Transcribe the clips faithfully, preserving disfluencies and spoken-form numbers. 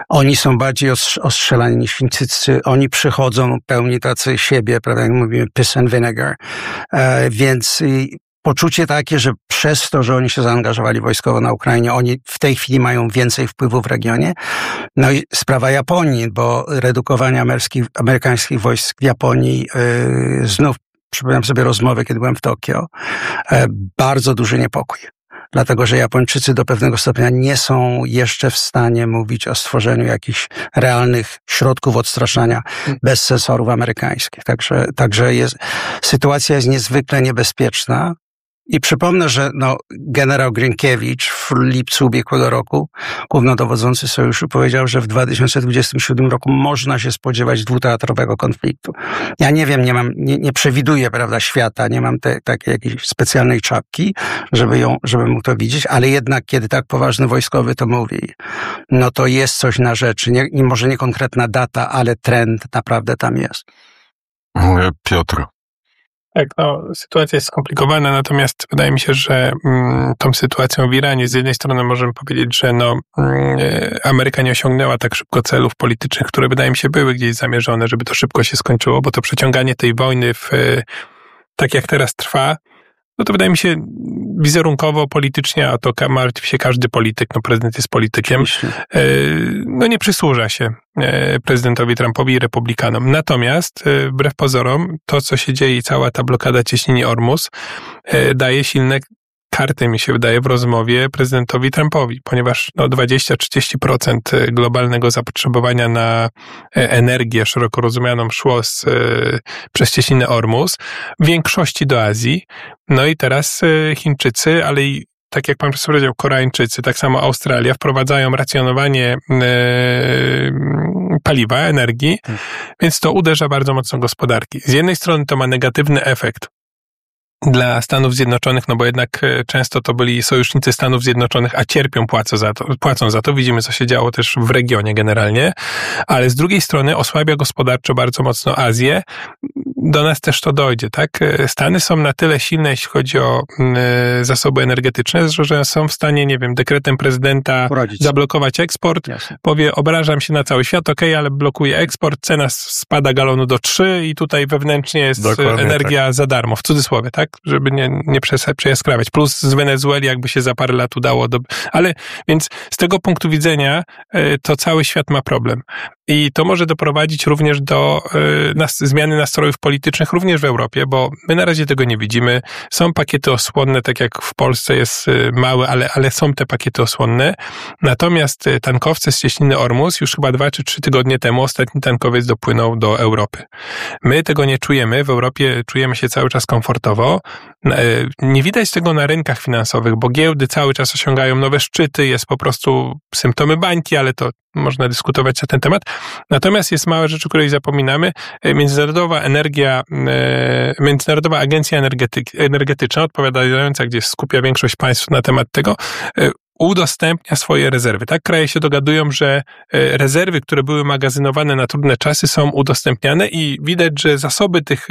Oni są bardziej ostrzelani niż Chińczycy. Oni przychodzą pełni tacy siebie, prawda, jak mówimy, piss and vinegar. E, więc poczucie takie, że przez to, że oni się zaangażowali wojskowo na Ukrainie, oni w tej chwili mają więcej wpływu w regionie. No i sprawa Japonii, bo redukowanie amerykańskich, amerykańskich wojsk w Japonii yy, znów, przypominam sobie rozmowę, kiedy byłem w Tokio, yy, bardzo duży niepokój. Dlatego, że Japończycy do pewnego stopnia nie są jeszcze w stanie mówić o stworzeniu jakichś realnych środków odstraszania bez sensorów amerykańskich. Także, także jest, sytuacja jest niezwykle niebezpieczna. I przypomnę, że no, generał Grinkiewicz w lipcu ubiegłego roku, głównodowodzący sojuszu, powiedział, że w dwa tysiące dwudziestym siódmym roku można się spodziewać dwuteatrowego konfliktu. Ja nie wiem, nie mam, nie, nie przewiduję, prawda, świata, nie mam te, takiej jakiejś specjalnej czapki, żeby ją, żeby mógł to widzieć, ale jednak, kiedy tak poważny wojskowy to mówi, no to jest coś na rzeczy. Nie, może nie konkretna data, ale trend naprawdę tam jest. Piotr. Tak, no, sytuacja jest skomplikowana, natomiast wydaje mi się, że mm, tą sytuacją w Iranie z jednej strony możemy powiedzieć, że no, mm, Ameryka nie osiągnęła tak szybko celów politycznych, które wydaje mi się były gdzieś zamierzone, żeby to szybko się skończyło, bo to przeciąganie tej wojny w, tak jak teraz trwa, no to wydaje mi się wizerunkowo, politycznie, a to martwi się każdy polityk, no prezydent jest politykiem, no nie przysłuża się prezydentowi Trumpowi i republikanom. Natomiast wbrew pozorom to, co się dzieje i cała ta blokada cieśniny Ormus daje silne karty, mi się wydaje, w rozmowie prezydentowi Trumpowi, ponieważ no, dwadzieścia do trzydziestu procent globalnego zapotrzebowania na energię szeroko rozumianą szło z, przez cieśninę Ormus, w większości do Azji. No i teraz Chińczycy, ale i tak jak pan profesor powiedział, Koreańczycy, tak samo Australia wprowadzają racjonowanie e, paliwa, energii, hmm. więc to uderza bardzo mocno gospodarki. Z jednej strony to ma negatywny efekt dla Stanów Zjednoczonych, no bo jednak często to byli sojusznicy Stanów Zjednoczonych, a cierpią, płacą za to. Płacą za to. Widzimy, co się działo też w regionie generalnie, ale z drugiej strony osłabia gospodarczo bardzo mocno Azję. Do nas też to dojdzie, tak? Stany są na tyle silne, jeśli chodzi o y, zasoby energetyczne, że są w stanie, nie wiem, dekretem prezydenta Poradzić. zablokować eksport. Jasne. Powie, obrażam się na cały świat, okej, okay, ale blokuje eksport, cena spada galonu do trzy i tutaj wewnętrznie jest Dokładnie energia tak. za darmo, w cudzysłowie, tak? Żeby nie, nie przejaskrawiać. Plus z Wenezueli jakby się za parę lat udało, do, ale więc z tego punktu widzenia y, to cały świat ma problem. I to może doprowadzić również do y, nas, zmiany nastrojów politycznych również w Europie, bo my na razie tego nie widzimy. Są pakiety osłonne, tak jak w Polsce jest y, małe, ale, ale są te pakiety osłonne. Natomiast y, tankowce z cieśniny Ormus już chyba dwa czy trzy tygodnie temu ostatni tankowiec dopłynął do Europy. My tego nie czujemy. W Europie czujemy się cały czas komfortowo. Y, nie widać tego na rynkach finansowych, bo giełdy cały czas osiągają nowe szczyty. Jest po prostu symptomy bańki, ale to można dyskutować na ten temat. Natomiast jest małe rzeczy, której zapominamy. Międzynarodowa energia, Międzynarodowa Agencja Energety- Energetyczna, odpowiadająca, gdzie skupia większość państw na temat tego, udostępnia swoje rezerwy. Tak, kraje się dogadują, że rezerwy, które były magazynowane na trudne czasy, są udostępniane i widać, że zasoby tych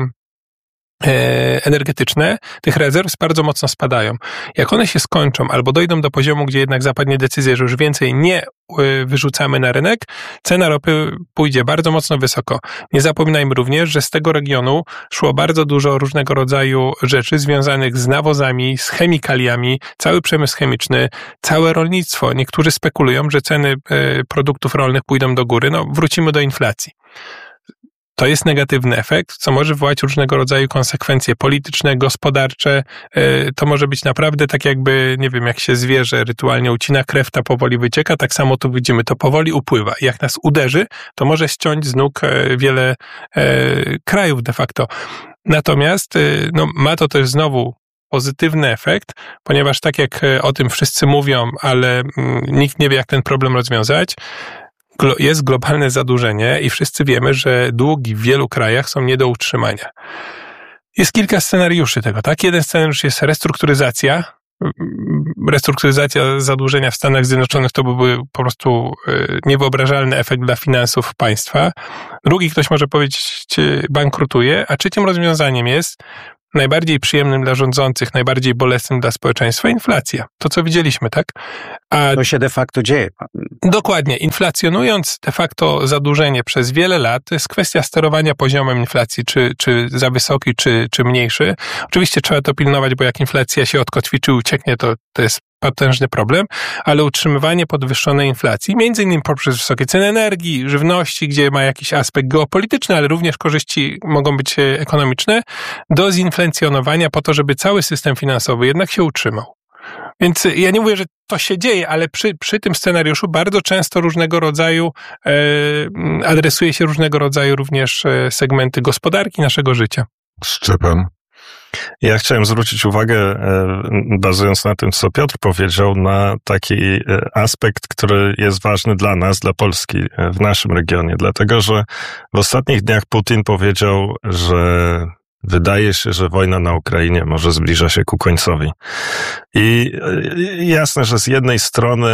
energetyczne, tych rezerw bardzo mocno spadają. Jak one się skończą albo dojdą do poziomu, gdzie jednak zapadnie decyzja, że już więcej nie wyrzucamy na rynek, cena ropy pójdzie bardzo mocno wysoko. Nie zapominajmy również, że z tego regionu szło bardzo dużo różnego rodzaju rzeczy związanych z nawozami, z chemikaliami, cały przemysł chemiczny, całe rolnictwo. Niektórzy spekulują, że ceny produktów rolnych pójdą do góry. No, wrócimy do inflacji. To jest negatywny efekt, co może wywołać różnego rodzaju konsekwencje polityczne, gospodarcze. To może być naprawdę tak jakby, nie wiem, jak się zwierzę rytualnie ucina krew, ta powoli wycieka, tak samo tu widzimy, to powoli upływa. I jak nas uderzy, to może ściąć z nóg wiele krajów de facto. Natomiast no, ma to też znowu pozytywny efekt, ponieważ tak jak o tym wszyscy mówią, ale nikt nie wie, jak ten problem rozwiązać, jest globalne zadłużenie i wszyscy wiemy, że długi w wielu krajach są nie do utrzymania. Jest kilka scenariuszy tego, tak? Jeden scenariusz jest restrukturyzacja. Restrukturyzacja zadłużenia w Stanach Zjednoczonych to byłby po prostu niewyobrażalny efekt dla finansów państwa. Drugi, ktoś może powiedzieć, bankrutuje, a trzecim rozwiązaniem jest najbardziej przyjemnym dla rządzących, najbardziej bolesnym dla społeczeństwa inflacja. To, co widzieliśmy, tak? A to się de facto dzieje. Dokładnie. Inflacjonując de facto zadłużenie przez wiele lat, to jest kwestia sterowania poziomem inflacji, czy, czy za wysoki, czy, czy mniejszy. Oczywiście trzeba to pilnować, bo jak inflacja się odkotwiczy, ucieknie, to, to jest potężny problem, ale utrzymywanie podwyższonej inflacji, między innymi poprzez wysokie ceny energii, żywności, gdzie ma jakiś aspekt geopolityczny, ale również korzyści mogą być ekonomiczne, do zinflacjonowania po to, żeby cały system finansowy jednak się utrzymał. Więc ja nie mówię, że to się dzieje, ale przy, przy tym scenariuszu bardzo często różnego rodzaju e, adresuje się różnego rodzaju również segmenty gospodarki naszego życia. Szczepan. Ja chciałem zwrócić uwagę, bazując na tym, co Piotr powiedział, na taki aspekt, który jest ważny dla nas, dla Polski, w naszym regionie. Dlatego, że w ostatnich dniach Putin powiedział, że wydaje się, że wojna na Ukrainie może zbliża się ku końcowi. I jasne, że z jednej strony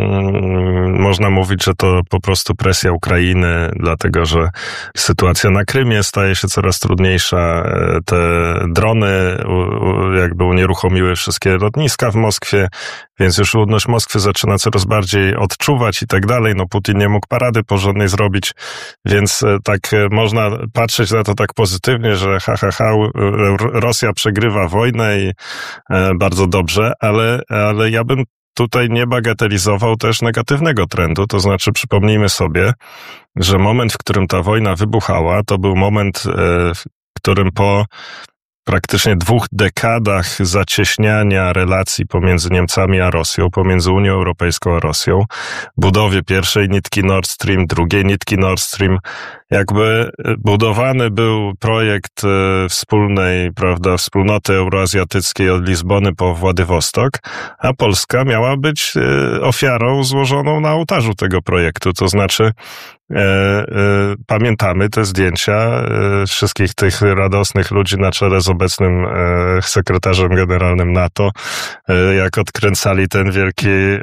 mm, można mówić, że to po prostu presja Ukrainy, dlatego że sytuacja na Krymie staje się coraz trudniejsza. Te drony jakby unieruchomiły wszystkie lotniska w Moskwie, więc już ludność Moskwy zaczyna coraz bardziej odczuwać i tak dalej. No Putin nie mógł parady porządnej zrobić, więc tak można patrzeć na to tak pozytywnie, że ha, ha, ha, Rosja przegrywa wojnę i bardzo dobrze, ale, ale ja bym tutaj nie bagatelizował też negatywnego trendu, to znaczy przypomnijmy sobie, że moment, w którym ta wojna wybuchała, to był moment, w którym po praktycznie dwóch dekadach zacieśniania relacji pomiędzy Niemcami a Rosją, pomiędzy Unią Europejską a Rosją, budowie pierwszej nitki Nord Stream, drugiej nitki Nord Stream, jakby budowany był projekt wspólnej, prawda, wspólnoty euroazjatyckiej od Lizbony po Władywostok, a Polska miała być ofiarą złożoną na ołtarzu tego projektu, to znaczy E, e, pamiętamy te zdjęcia e, wszystkich tych radosnych ludzi na czele z obecnym e, sekretarzem generalnym NATO, e, jak odkręcali ten wielki e,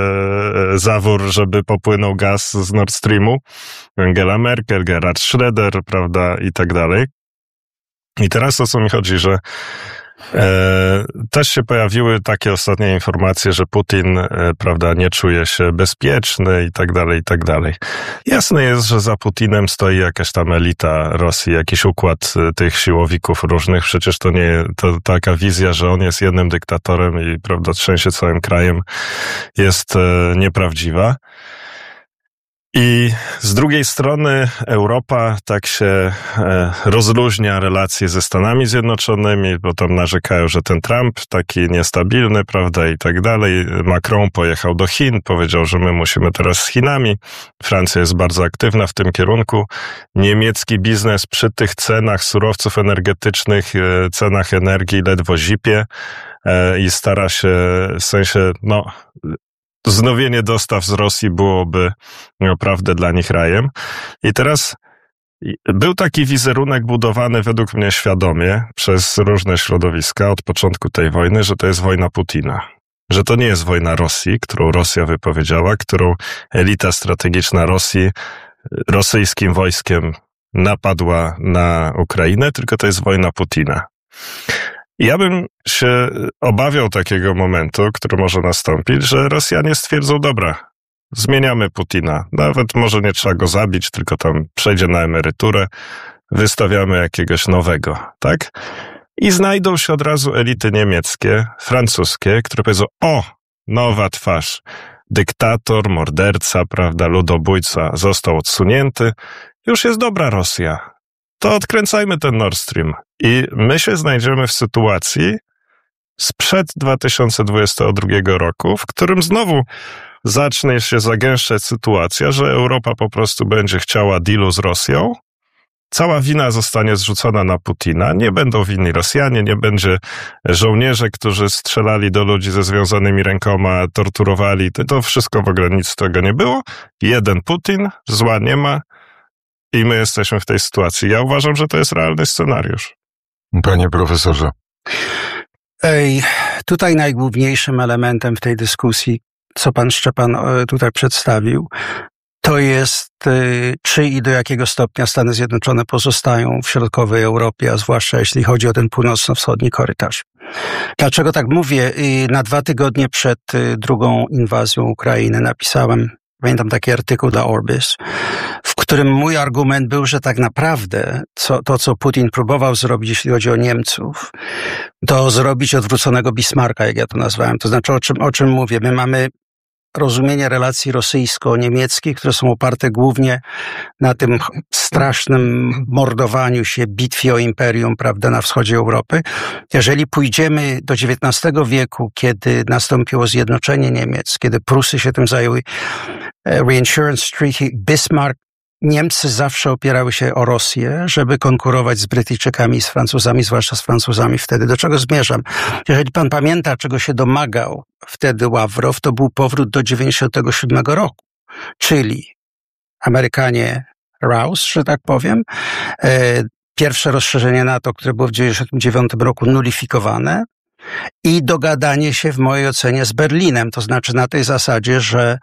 zawór, żeby popłynął gaz z Nord Streamu. Angela Merkel, Gerhard Schröder, prawda, i tak dalej. I teraz o co mi chodzi, że E, też się pojawiły takie ostatnie informacje, że Putin, e, prawda, nie czuje się bezpieczny i tak dalej, i tak dalej. Jasne jest, że za Putinem stoi jakaś tam elita Rosji, jakiś układ e, tych siłowików różnych. Przecież to nie, to taka wizja, że on jest jednym dyktatorem i, prawda, trzęsie całym krajem, jest e, nieprawdziwa. I z drugiej strony Europa tak się rozluźnia relacje ze Stanami Zjednoczonymi, bo tam narzekają, że ten Trump taki niestabilny, prawda, i tak dalej. Macron pojechał do Chin, powiedział, że my musimy teraz z Chinami. Francja jest bardzo aktywna w tym kierunku. Niemiecki biznes przy tych cenach surowców energetycznych, cenach energii ledwo zipie i stara się, w sensie, no... Wznowienie dostaw z Rosji byłoby naprawdę dla nich rajem. I teraz był taki wizerunek budowany według mnie świadomie przez różne środowiska od początku tej wojny, że to jest wojna Putina. Że to nie jest wojna Rosji, którą Rosja wypowiedziała, którą elita strategiczna Rosji rosyjskim wojskiem napadła na Ukrainę, tylko to jest wojna Putina. Ja bym się obawiał takiego momentu, który może nastąpić, że Rosjanie stwierdzą, dobra, zmieniamy Putina. Nawet może nie trzeba go zabić, tylko tam przejdzie na emeryturę, wystawiamy jakiegoś nowego, tak? I znajdą się od razu elity niemieckie, francuskie, które powiedzą, o, nowa twarz, dyktator, morderca, prawda, ludobójca został odsunięty, już jest dobra Rosja. To odkręcajmy ten Nord Stream. I my się znajdziemy w sytuacji sprzed dwa tysiące dwudziestego drugiego roku, w którym znowu zacznie się zagęszczać sytuacja, że Europa po prostu będzie chciała dealu z Rosją. Cała wina zostanie zrzucona na Putina. Nie będą winni Rosjanie, nie będzie żołnierze, którzy strzelali do ludzi ze związanymi rękoma, torturowali. To wszystko w ogóle nic z tego nie było. Jeden Putin, zła nie ma. I my jesteśmy w tej sytuacji. Ja uważam, że to jest realny scenariusz. Panie profesorze. Ej, tutaj najgłówniejszym elementem w tej dyskusji, co pan Szczepan tutaj przedstawił, to jest, czy i do jakiego stopnia Stany Zjednoczone pozostają w środkowej Europie, a zwłaszcza jeśli chodzi o ten północno-wschodni korytarz. Dlaczego tak mówię? Na dwa tygodnie przed drugą inwazją Ukrainy napisałem, pamiętam taki artykuł dla Orbis, w którym mój argument był, że tak naprawdę co, to, co Putin próbował zrobić, jeśli chodzi o Niemców, to zrobić odwróconego Bismarcka, jak ja to nazwałem. To znaczy, o czym, o czym mówię? My mamy rozumienie relacji rosyjsko-niemieckich, które są oparte głównie na tym strasznym mordowaniu się, bitwie o imperium, prawda, na wschodzie Europy. Jeżeli pójdziemy do dziewiętnastego wieku, kiedy nastąpiło zjednoczenie Niemiec, kiedy Prusy się tym zajęły, Reinsurance Treaty, Bismarck, Niemcy zawsze opierały się o Rosję, żeby konkurować z Brytyjczykami i z Francuzami, zwłaszcza z Francuzami wtedy. Do czego zmierzam? Jeżeli pan pamięta, czego się domagał wtedy Ławrow, to był powrót do dziewięćdziesiątego siódmego roku, czyli Amerykanie Rouse, że tak powiem, pierwsze rozszerzenie NATO, które było w dziewięćdziesiątym dziewiątym roku nulifikowane, i dogadanie się w mojej ocenie z Berlinem, to znaczy na tej zasadzie, że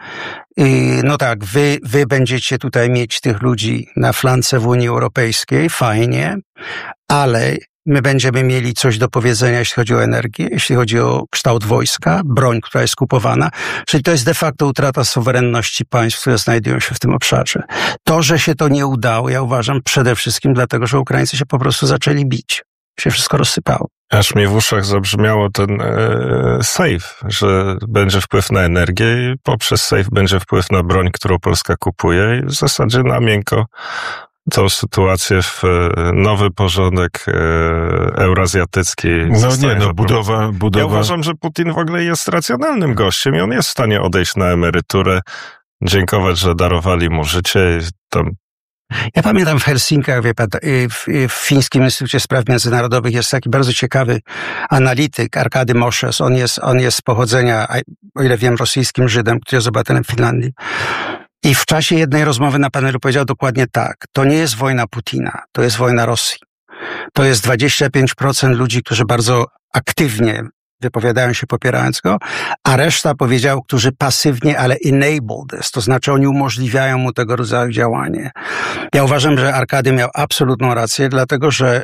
no tak, wy, wy będziecie tutaj mieć tych ludzi na flance w Unii Europejskiej, fajnie, ale my będziemy mieli coś do powiedzenia, jeśli chodzi o energię, jeśli chodzi o kształt wojska, broń, która jest kupowana, czyli to jest de facto utrata suwerenności państw, które znajdują się w tym obszarze. To, że się to nie udało, ja uważam przede wszystkim dlatego, że Ukraińcy się po prostu zaczęli bić. Się wszystko rozsypało. Aż mi w uszach zabrzmiało ten e, safe, że będzie wpływ na energię i poprzez safe będzie wpływ na broń, którą Polska kupuje i w zasadzie na miękko tą sytuację w nowy porządek e, eurazjatycki. No nie, no budowa, budowa... Ja uważam, że Putin w ogóle jest racjonalnym gościem i on jest w stanie odejść na emeryturę, dziękować, że darowali mu życie i tam. Ja pamiętam w Helsinkach, wie pan, w, w Fińskim Instytucie Spraw Międzynarodowych jest taki bardzo ciekawy analityk, Arkady Moszes. On jest, on jest z pochodzenia, o ile wiem, rosyjskim Żydem, który jest obywatelem Finlandii. I w czasie jednej rozmowy na panelu powiedział dokładnie tak. To nie jest wojna Putina, to jest wojna Rosji. To jest dwadzieścia pięć procent ludzi, którzy bardzo aktywnie wypowiadają się popierając go, a reszta powiedział, którzy pasywnie, ale enabled this, to znaczy oni umożliwiają mu tego rodzaju działanie. Ja uważam, że Arkady miał absolutną rację, dlatego że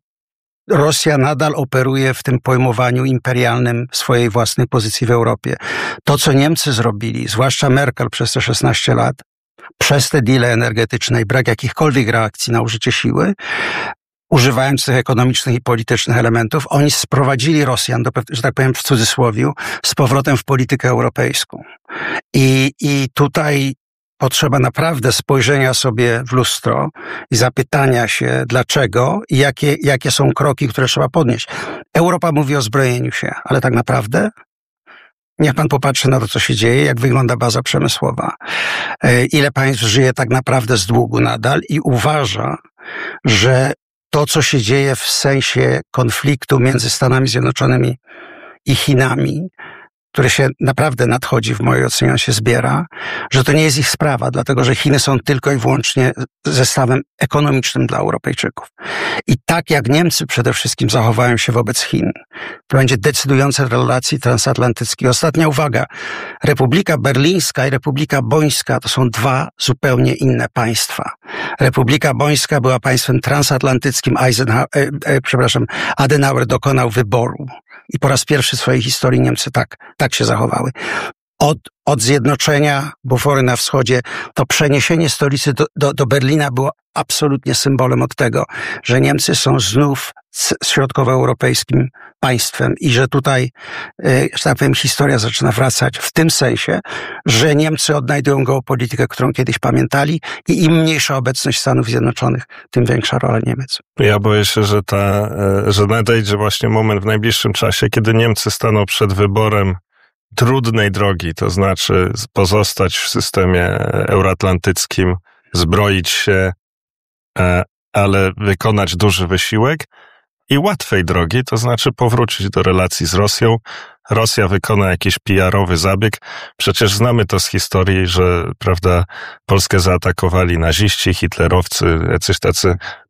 Rosja nadal operuje w tym pojmowaniu imperialnym swojej własnej pozycji w Europie. To, co Niemcy zrobili, zwłaszcza Merkel przez te szesnaście lat, przez te deale energetyczne i brak jakichkolwiek reakcji na użycie siły, używając tych ekonomicznych i politycznych elementów, oni sprowadzili Rosjan, do, że tak powiem w cudzysłowiu, z powrotem w politykę europejską. I, i tutaj potrzeba naprawdę spojrzenia sobie w lustro i zapytania się, dlaczego i jakie, jakie są kroki, które trzeba podnieść. Europa mówi o zbrojeniu się, ale tak naprawdę niech pan popatrzy na to, co się dzieje, jak wygląda baza przemysłowa. Ile państw żyje tak naprawdę z długu nadal i uważa, że to, co się dzieje w sensie konfliktu między Stanami Zjednoczonymi i Chinami, który się naprawdę nadchodzi, w mojej ocenie on się zbiera, że to nie jest ich sprawa, dlatego że Chiny są tylko i wyłącznie zestawem ekonomicznym dla Europejczyków. I tak jak Niemcy przede wszystkim zachowają się wobec Chin, to będzie decydujące w relacji transatlantyckiej. Ostatnia uwaga. Republika Berlińska i Republika Bońska to są dwa zupełnie inne państwa. Republika Bońska była państwem transatlantyckim. Eisenhower, e, e, przepraszam, Adenauer dokonał wyboru. I po raz pierwszy w swojej historii Niemcy tak, tak się zachowały. Od, od zjednoczenia bufory na wschodzie, to przeniesienie stolicy do, do, do Berlina było absolutnie symbolem od tego, że Niemcy są znów środkowoeuropejskim państwem i że tutaj, że tak powiem, historia zaczyna wracać w tym sensie, że Niemcy odnajdują geopolitykę, którą kiedyś pamiętali i im mniejsza obecność Stanów Zjednoczonych, tym większa rola Niemiec. Ja boję się, że, ta, że nadejdzie właśnie moment w najbliższym czasie, kiedy Niemcy staną przed wyborem trudnej drogi, to znaczy pozostać w systemie euroatlantyckim, zbroić się, ale wykonać duży wysiłek, i łatwej drogi, to znaczy powrócić do relacji z Rosją. Rosja wykona jakiś P R-owy zabieg. Przecież znamy to z historii, że, prawda, Polskę zaatakowali naziści, hitlerowcy, jacyś tacy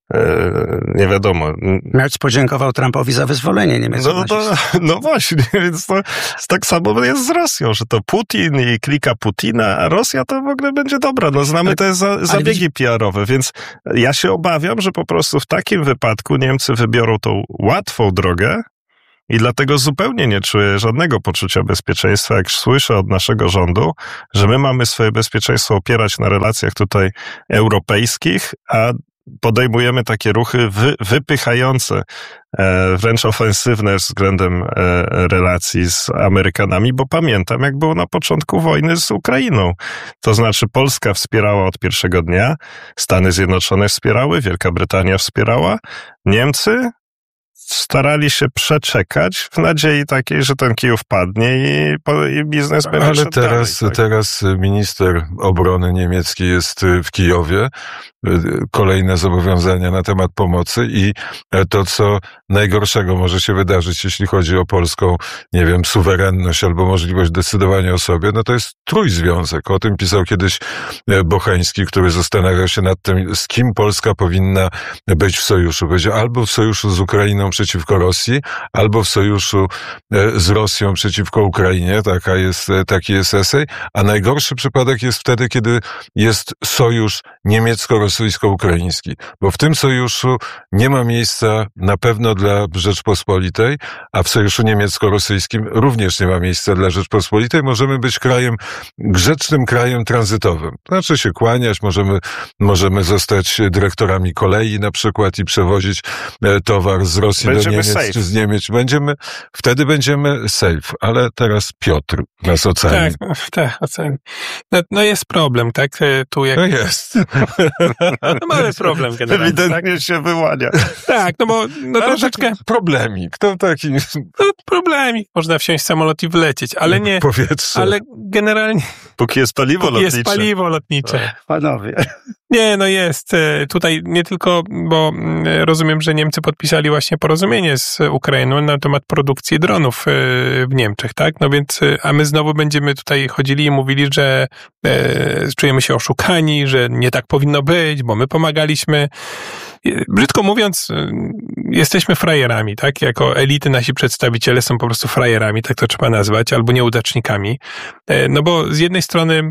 nie wiadomo. Merz podziękował Trumpowi za wyzwolenie niemieckiego. No, no, no właśnie, więc to tak samo jest z Rosją, że to Putin i klika Putina, a Rosja to w ogóle będzie dobra. No znamy te za, zabiegi P R owe, więc ja się obawiam, że po prostu w takim wypadku Niemcy wybiorą tą łatwą drogę i dlatego zupełnie nie czuję żadnego poczucia bezpieczeństwa, jak słyszę od naszego rządu, że my mamy swoje bezpieczeństwo opierać na relacjach tutaj europejskich, a podejmujemy takie ruchy wy, wypychające, e, wręcz ofensywne względem e, relacji z Amerykanami, bo pamiętam, jak było na początku wojny z Ukrainą. To znaczy Polska wspierała od pierwszego dnia, Stany Zjednoczone wspierały, Wielka Brytania wspierała, Niemcy starali się przeczekać w nadziei takiej, że ten Kijów padnie i, i biznes będzie Ale szedł teraz, dalej, tak? teraz minister obrony niemiecki jest w Kijowie. Kolejne zobowiązania na temat pomocy i to, co najgorszego może się wydarzyć, jeśli chodzi o polską, nie wiem, suwerenność albo możliwość decydowania o sobie, no to jest trójzwiązek. O tym pisał kiedyś Bocheński, który zastanawiał się nad tym, z kim Polska powinna być w sojuszu. Powiedział albo w sojuszu z Ukrainą przeciwko Rosji, albo w sojuszu z Rosją przeciwko Ukrainie. Taka jest, taki jest esej. A najgorszy przypadek jest wtedy, kiedy jest sojusz niemiecko-rosyjsko-ukraiński. Bo w tym sojuszu nie ma miejsca na pewno dla Rzeczpospolitej, a w sojuszu niemiecko-rosyjskim również nie ma miejsca dla Rzeczpospolitej. Możemy być krajem, grzecznym krajem tranzytowym. Znaczy się kłaniać, możemy, możemy zostać dyrektorami kolei na przykład i przewozić towar z Rosji będziemy do Niemiec safe. Czy z Niemiec. Będziemy, wtedy będziemy safe. Ale teraz Piotr nas oceni. Tak, tak, oceni. No, no jest problem, tak? Tu jak... No jest. No mamy problem generalnie. Ewidentnie tak? się wyłania. Tak, no bo no troszeczkę... Problemik, to taki... No problemik, można wsiąść w samolot i wlecieć, ale nie... Powietrze. Ale generalnie... Póki jest paliwo póki lotnicze. jest paliwo lotnicze. Panowie... Nie, no jest. Tutaj nie tylko, bo rozumiem, że Niemcy podpisali właśnie porozumienie z Ukrainą na temat produkcji dronów w Niemczech, tak? No więc, a my znowu będziemy tutaj chodzili i mówili, że e, czujemy się oszukani, że nie tak powinno być, bo my pomagaliśmy. Brzydko mówiąc, jesteśmy frajerami, tak? Jako elity nasi przedstawiciele są po prostu frajerami, tak to trzeba nazwać, albo nieudacznikami. No bo z jednej strony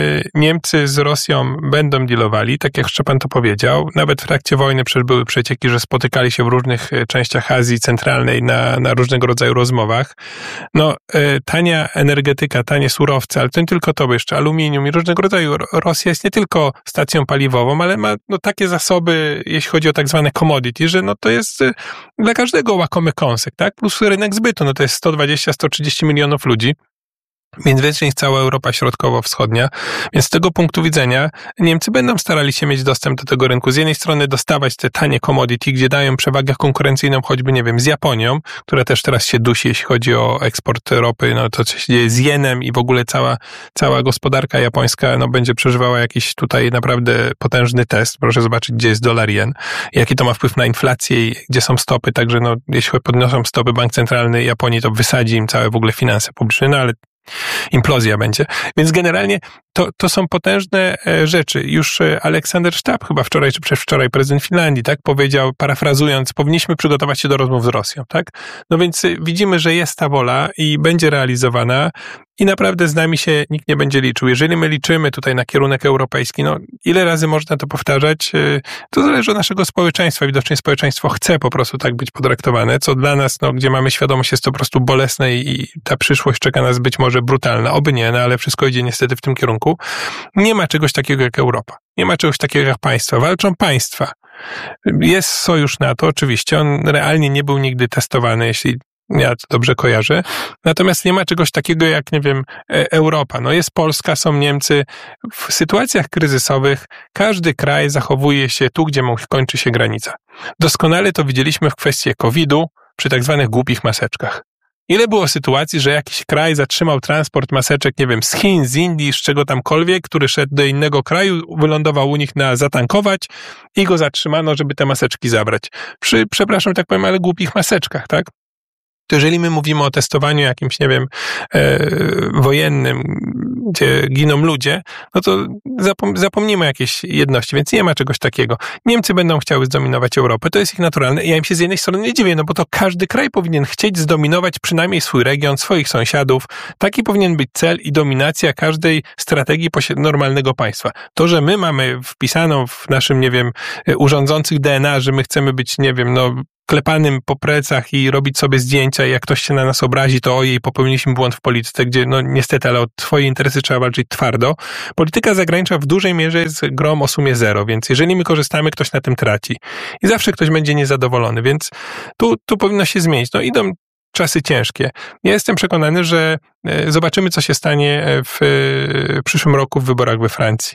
Niemcy z Rosją będą dealowali, tak jak Szczepan to powiedział. Nawet w trakcie wojny przecież były przecieki, że spotykali się w różnych częściach Azji Centralnej na, na różnego rodzaju rozmowach. No, tania energetyka, tanie surowce, ale to nie tylko to, bo jeszcze aluminium i różnego rodzaju. Rosja jest nie tylko stacją paliwową, ale ma no, takie zasoby, jeśli chodzi o tak zwane commodity, że no to jest dla każdego łakomy kąsek, tak? Plus rynek zbytu, no to jest sto dwadzieścia do stu trzydziestu milionów ludzi. Więc więcej niż cała Europa Środkowo-Wschodnia. Więc z tego punktu widzenia Niemcy będą starali się mieć dostęp do tego rynku. Z jednej strony dostawać te tanie commodity, gdzie dają przewagę konkurencyjną choćby, nie wiem, z Japonią, która też teraz się dusi, jeśli chodzi o eksport ropy, no to co się dzieje z jenem i w ogóle cała, cała gospodarka japońska, no będzie przeżywała jakiś tutaj naprawdę potężny test. Proszę zobaczyć, gdzie jest dolar jen, jaki to ma wpływ na inflację i gdzie są stopy, także no, jeśli podniosą stopy bank centralny Japonii, to wysadzi im całe w ogóle finanse publiczne, no ale implozja będzie. Więc generalnie to, to są potężne rzeczy. Już Aleksander Sztab, chyba wczoraj czy przedwczoraj, prezydent Finlandii, tak, powiedział, parafrazując, powinniśmy przygotować się do rozmów z Rosją, tak? No więc widzimy, że jest ta wola i będzie realizowana i naprawdę z nami się nikt nie będzie liczył. Jeżeli my liczymy tutaj na kierunek europejski, no ile razy można to powtarzać, to zależy od naszego społeczeństwa. Widocznie społeczeństwo chce po prostu tak być potraktowane, co dla nas, no gdzie mamy świadomość, jest to po prostu bolesne i ta przyszłość czeka nas być może brutalna. Oby nie, no ale wszystko idzie niestety w tym kierunku. Nie ma czegoś takiego jak Europa. Nie ma czegoś takiego jak państwa. Walczą państwa. Jest sojusz NATO, oczywiście. On realnie nie był nigdy testowany, jeśli ja to dobrze kojarzę. Natomiast nie ma czegoś takiego jak, nie wiem, Europa. No jest Polska, są Niemcy. W sytuacjach kryzysowych każdy kraj zachowuje się tu, gdzie mu kończy się granica. Doskonale to widzieliśmy w kwestii kowida przy tak zwanych głupich maseczkach. Ile było sytuacji, że jakiś kraj zatrzymał transport maseczek, nie wiem, z Chin, z Indii, z czego tamkolwiek, który szedł do innego kraju, wylądował u nich na zatankować i go zatrzymano, żeby te maseczki zabrać. Przy, przepraszam, tak powiem, ale głupich maseczkach, tak? To jeżeli my mówimy o testowaniu jakimś, nie wiem, e, wojennym, gdzie giną ludzie, no to zapom- zapomnimy jakieś jedności, więc nie ma czegoś takiego. Niemcy będą chciały zdominować Europę, to jest ich naturalne. Ja im się z jednej strony nie dziwię, no bo to każdy kraj powinien chcieć zdominować przynajmniej swój region, swoich sąsiadów. Taki powinien być cel i dominacja każdej strategii normalnego państwa. To, że my mamy wpisaną w naszym, nie wiem, urządzących D N A, że my chcemy być, nie wiem, no klepanym po plecach i robić sobie zdjęcia i jak ktoś się na nas obrazi, to ojej, popełniliśmy błąd w polityce, gdzie no niestety, ale o twoje interesy trzeba walczyć twardo. Polityka zagraniczna w dużej mierze jest grą o sumie zero, więc jeżeli my korzystamy, ktoś na tym traci. I zawsze ktoś będzie niezadowolony, więc tu, tu powinno się zmienić. No idą czasy ciężkie. Ja jestem przekonany, że zobaczymy, co się stanie w przyszłym roku w wyborach we Francji.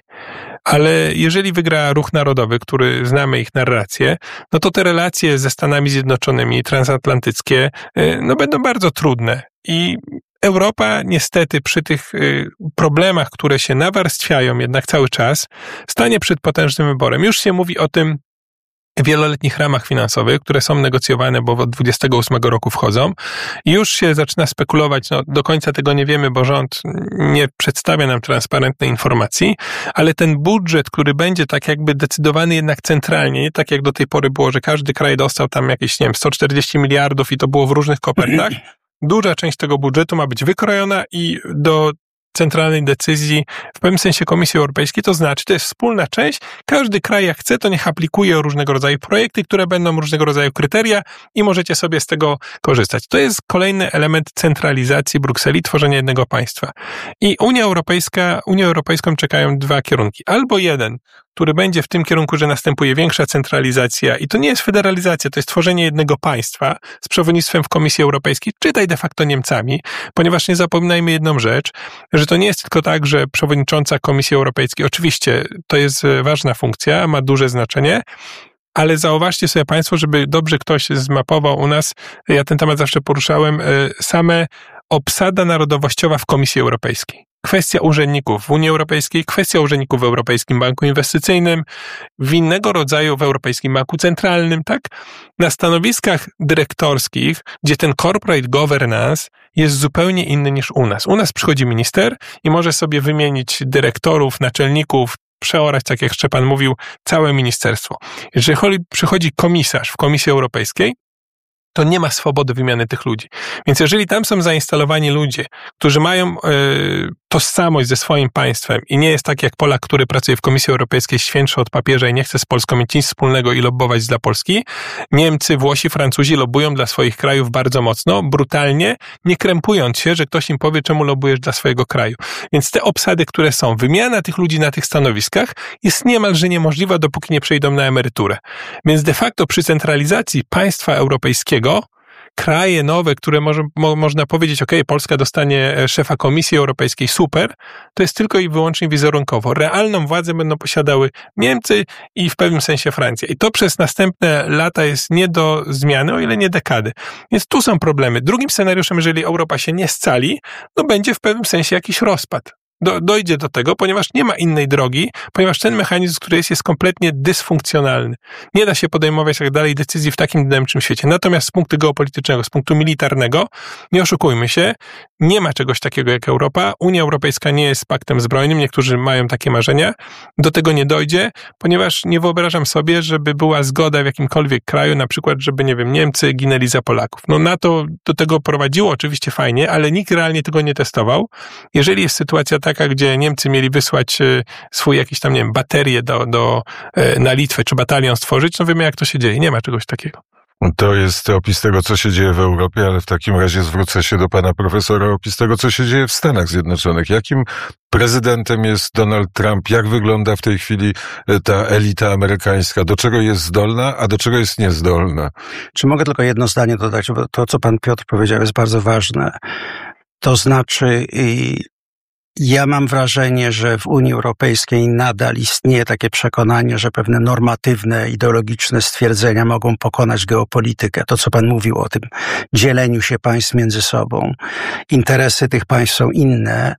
Ale jeżeli wygra Ruch Narodowy, który znamy ich narrację, no to te relacje ze Stanami Zjednoczonymi, transatlantyckie, no będą bardzo trudne. I Europa niestety przy tych problemach, które się nawarstwiają jednak cały czas, stanie przed potężnym wyborem. Już się mówi o tym, wieloletnich ramach finansowych, które są negocjowane, bo od dwudziestego ósmego roku wchodzą. I już się zaczyna spekulować, no do końca tego nie wiemy, bo rząd nie przedstawia nam transparentnej informacji, ale ten budżet, który będzie tak jakby decydowany jednak centralnie, nie tak jak do tej pory było, że każdy kraj dostał tam jakieś, nie wiem, sto czterdzieści miliardów i to było w różnych kopertach. Duża część tego budżetu ma być wykrojona i do centralnej decyzji, w pewnym sensie Komisji Europejskiej, to znaczy, to jest wspólna część, każdy kraj jak chce, to niech aplikuje różnego rodzaju projekty, które będą różnego rodzaju kryteria i możecie sobie z tego korzystać. To jest kolejny element centralizacji Brukseli, tworzenia jednego państwa. I Unia Europejska, Unię Europejską czekają dwa kierunki. Albo jeden, który będzie w tym kierunku, że następuje większa centralizacja i to nie jest federalizacja, to jest tworzenie jednego państwa z przewodnictwem w Komisji Europejskiej, czytaj de facto Niemcami, ponieważ nie zapominajmy jedną rzecz, że to nie jest tylko tak, że przewodnicząca Komisji Europejskiej, oczywiście to jest ważna funkcja, ma duże znaczenie, ale zauważcie sobie Państwo, żeby dobrze ktoś zmapował u nas, ja ten temat zawsze poruszałem, same obsada narodowościowa w Komisji Europejskiej. Kwestia urzędników w Unii Europejskiej, kwestia urzędników w Europejskim Banku Inwestycyjnym, w innego rodzaju w Europejskim Banku Centralnym, tak? Na stanowiskach dyrektorskich, gdzie ten corporate governance jest zupełnie inny niż u nas. U nas przychodzi minister i może sobie wymienić dyrektorów, naczelników, przeorać, tak jak Szczepan mówił, całe ministerstwo. Jeżeli przychodzi komisarz w Komisji Europejskiej, to nie ma swobody wymiany tych ludzi. Więc jeżeli tam są zainstalowani ludzie, którzy mają y, tożsamość ze swoim państwem i nie jest tak jak Polak, który pracuje w Komisji Europejskiej, świętszy od papieża i nie chce z Polską mieć nic wspólnego i lobbować dla Polski, Niemcy, Włosi, Francuzi lobbują dla swoich krajów bardzo mocno, brutalnie, nie krępując się, że ktoś im powie, czemu lobbujesz dla swojego kraju. Więc te obsady, które są, wymiana tych ludzi na tych stanowiskach jest niemalże niemożliwa, dopóki nie przejdą na emeryturę. Więc de facto przy centralizacji państwa europejskiego kraje nowe, które może, mo, można powiedzieć, ok, Polska dostanie szefa Komisji Europejskiej, super, to jest tylko i wyłącznie wizerunkowo. Realną władzę będą posiadały Niemcy i w pewnym sensie Francja. I to przez następne lata jest nie do zmiany, o ile nie dekady. Więc tu są problemy. Drugim scenariuszem, jeżeli Europa się nie scali, no będzie w pewnym sensie jakiś rozpad. Do, dojdzie do tego, ponieważ nie ma innej drogi, ponieważ ten mechanizm, który jest, jest kompletnie dysfunkcjonalny. Nie da się podejmować tak dalej decyzji w takim dynamicznym świecie. Natomiast z punktu geopolitycznego, z punktu militarnego, nie oszukujmy się, nie ma czegoś takiego jak Europa. Unia Europejska nie jest paktem zbrojnym, niektórzy mają takie marzenia. Do tego nie dojdzie, ponieważ nie wyobrażam sobie, żeby była zgoda w jakimkolwiek kraju, na przykład, żeby, nie wiem, Niemcy ginęli za Polaków. No NATO do tego prowadziło, oczywiście fajnie, ale nikt realnie tego nie testował. Jeżeli jest sytuacja taka, gdzie Niemcy mieli wysłać swój jakiś tam, nie wiem, baterię do, do, na Litwę, czy batalion stworzyć, no wiemy jak to się dzieje. Nie ma czegoś takiego. To jest opis tego, co się dzieje w Europie, ale w takim razie zwrócę się do pana profesora, opis tego, co się dzieje w Stanach Zjednoczonych. Jakim prezydentem jest Donald Trump? Jak wygląda w tej chwili ta elita amerykańska? Do czego jest zdolna, a do czego jest niezdolna? Czy mogę tylko jedno zdanie dodać, bo to, co pan Piotr powiedział, jest bardzo ważne. To znaczy, ja mam wrażenie, że w Unii Europejskiej nadal istnieje takie przekonanie, że pewne normatywne, ideologiczne stwierdzenia mogą pokonać geopolitykę. To, co pan mówił o tym dzieleniu się państw między sobą. Interesy tych państw są inne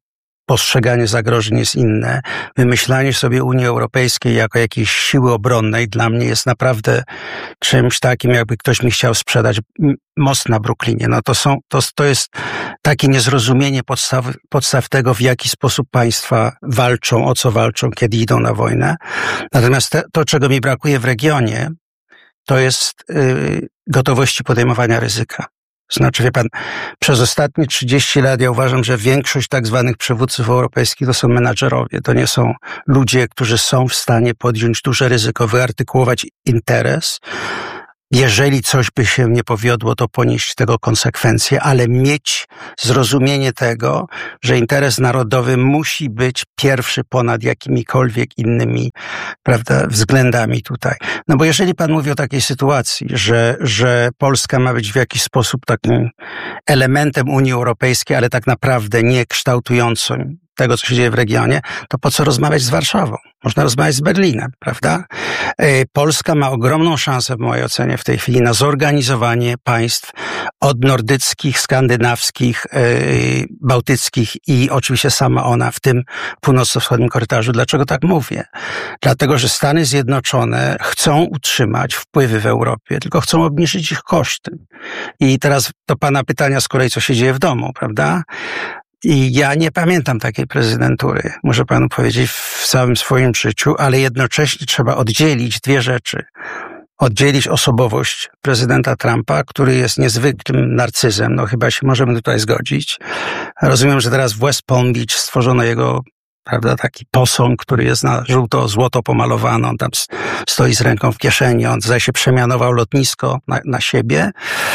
postrzeganie zagrożeń jest inne. Wymyślanie sobie Unii Europejskiej jako jakiejś siły obronnej dla mnie jest naprawdę czymś takim, jakby ktoś mi chciał sprzedać most na Brooklynie. No to są, to, to jest takie niezrozumienie podstaw, podstaw tego, w jaki sposób państwa walczą, o co walczą, kiedy idą na wojnę. Natomiast te, to, czego mi brakuje w regionie, to jest yy, gotowości podejmowania ryzyka. Znaczy, wie pan, przez ostatnie trzydzieści lat ja uważam, że większość tak zwanych przywódców europejskich to są menadżerowie. To nie są ludzie, którzy są w stanie podjąć duże ryzyko, wyartykułować interes. Jeżeli coś by się nie powiodło, to ponieść tego konsekwencje, ale mieć zrozumienie tego, że interes narodowy musi być pierwszy ponad jakimikolwiek innymi, prawda, względami tutaj. No bo jeżeli pan mówi o takiej sytuacji, że, że Polska ma być w jakiś sposób takim elementem Unii Europejskiej, ale tak naprawdę nie kształtującym tego, co się dzieje w regionie, to po co rozmawiać z Warszawą? Można rozmawiać z Berlinem, prawda? Polska ma ogromną szansę, w mojej ocenie, w tej chwili na zorganizowanie państw od nordyckich, skandynawskich, bałtyckich i oczywiście sama ona w tym północno-wschodnim korytarzu. Dlaczego tak mówię? Dlatego, że Stany Zjednoczone chcą utrzymać wpływy w Europie, tylko chcą obniżyć ich koszty. I teraz do pana pytania z kolei, co się dzieje w domu, prawda? I ja nie pamiętam takiej prezydentury, muszę panu powiedzieć, w całym swoim życiu, ale jednocześnie trzeba oddzielić dwie rzeczy. Oddzielić osobowość prezydenta Trumpa, który jest niezwykłym narcyzem, no chyba się możemy tutaj zgodzić. Rozumiem, że teraz w West Palm Beach stworzono jego, prawda, taki posąg, który jest na żółto-złoto pomalowany, on tam stoi z ręką w kieszeni, on zdaje się przemianował lotnisko na, na siebie.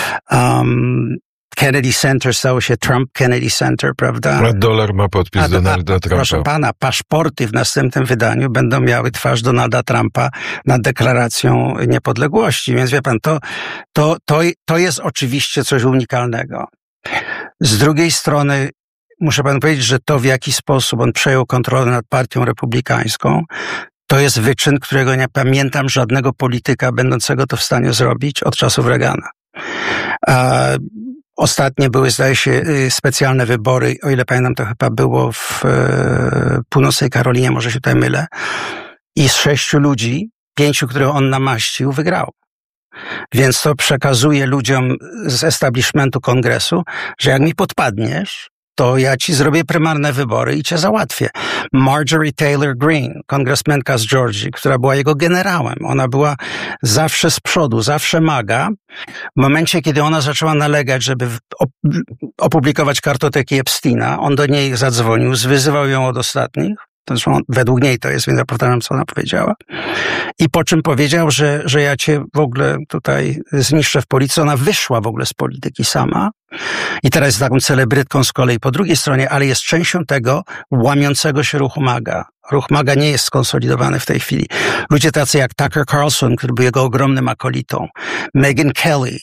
Um, Kennedy Center stało się Trump Kennedy Center, prawda? A dolar ma podpis a, Donalda a, Trumpa. Proszę pana, paszporty w następnym wydaniu będą miały twarz Donalda Trumpa nad deklaracją niepodległości. Więc wie pan, to, to, to, to jest oczywiście coś unikalnego. Z drugiej strony muszę panu powiedzieć, że to, w jaki sposób on przejął kontrolę nad partią republikańską, to jest wyczyn, którego nie pamiętam żadnego polityka będącego to w stanie zrobić od czasów Reagana. A ostatnie były, zdaje się, specjalne wybory, o ile pamiętam, to chyba było w północnej Karolinie, może się tutaj mylę. I z sześciu ludzi, pięciu, których on namaścił, wygrał. Więc to przekazuje ludziom z establishmentu kongresu, że jak mi podpadniesz, to ja ci zrobię prymarne wybory i cię załatwię. Marjorie Taylor Greene, kongresmenka z Georgii, która była jego generałem. Ona była zawsze z przodu, zawsze maga. W momencie, kiedy ona zaczęła nalegać, żeby opublikować kartoteki Epsteina, on do niej zadzwonił, zwyzywał ją od ostatnich. Zresztą według niej to jest, więc ja powtarzam, co ona powiedziała. I po czym powiedział, że, że ja cię w ogóle tutaj zniszczę w polityce. Ona wyszła w ogóle z polityki sama i teraz jest taką celebrytką z kolei po drugiej stronie, ale jest częścią tego łamiącego się ruchu MAGA. Ruch MAGA nie jest skonsolidowany w tej chwili. Ludzie tacy jak Tucker Carlson, który był jego ogromnym akolitą, Megyn Kelly,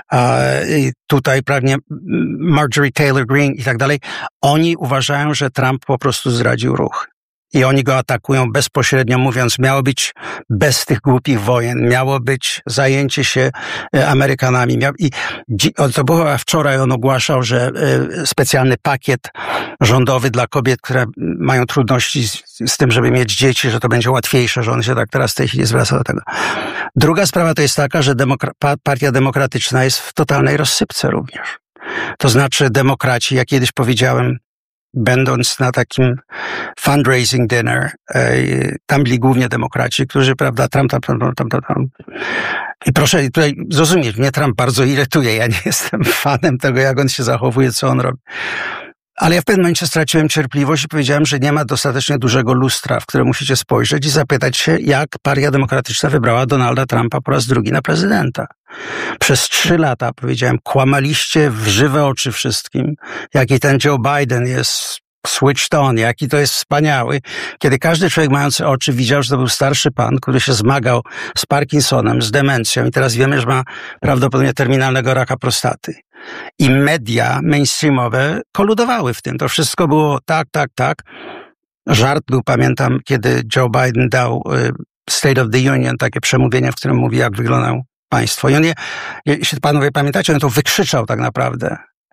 tutaj prawie Marjorie Taylor Greene i tak dalej, oni uważają, że Trump po prostu zdradził ruch. I oni go atakują bezpośrednio, mówiąc, miało być bez tych głupich wojen, miało być zajęcie się Amerykanami. I to było chyba wczoraj, on ogłaszał, że specjalny pakiet rządowy dla kobiet, które mają trudności z, z tym, żeby mieć dzieci, że to będzie łatwiejsze, że on się tak teraz w tej chwili zwraca do tego. Druga sprawa to jest taka, że demokra- Partia Demokratyczna jest w totalnej rozsypce również. To znaczy demokraci, jak kiedyś powiedziałem, będąc na takim fundraising dinner, tam byli głównie demokraci, którzy, prawda, Trump, tam, tam, tam, tam, tam. I proszę tutaj zrozumieć, mnie Trump bardzo irytuje, ja nie jestem fanem tego, jak on się zachowuje, co on robi. Ale ja w pewnym momencie straciłem cierpliwość i powiedziałem, że nie ma dostatecznie dużego lustra, w które musicie spojrzeć i zapytać się, jak Partia Demokratyczna wybrała Donalda Trumpa po raz drugi na prezydenta. Przez trzy lata, powiedziałem, kłamaliście w żywe oczy wszystkim, jaki ten Joe Biden jest switched on, jaki to jest wspaniały, kiedy każdy człowiek mający oczy widział, że to był starszy pan, który się zmagał z Parkinsonem, z demencją i teraz wiemy, że ma prawdopodobnie terminalnego raka prostaty. I media mainstreamowe koludowały w tym. To wszystko było tak, tak, tak. Żart był, pamiętam, kiedy Joe Biden dał State of the Union, takie przemówienie, w którym mówi, jak wyglądają państwo. I on je, jeśli panowie pamiętacie, on to wykrzyczał tak naprawdę.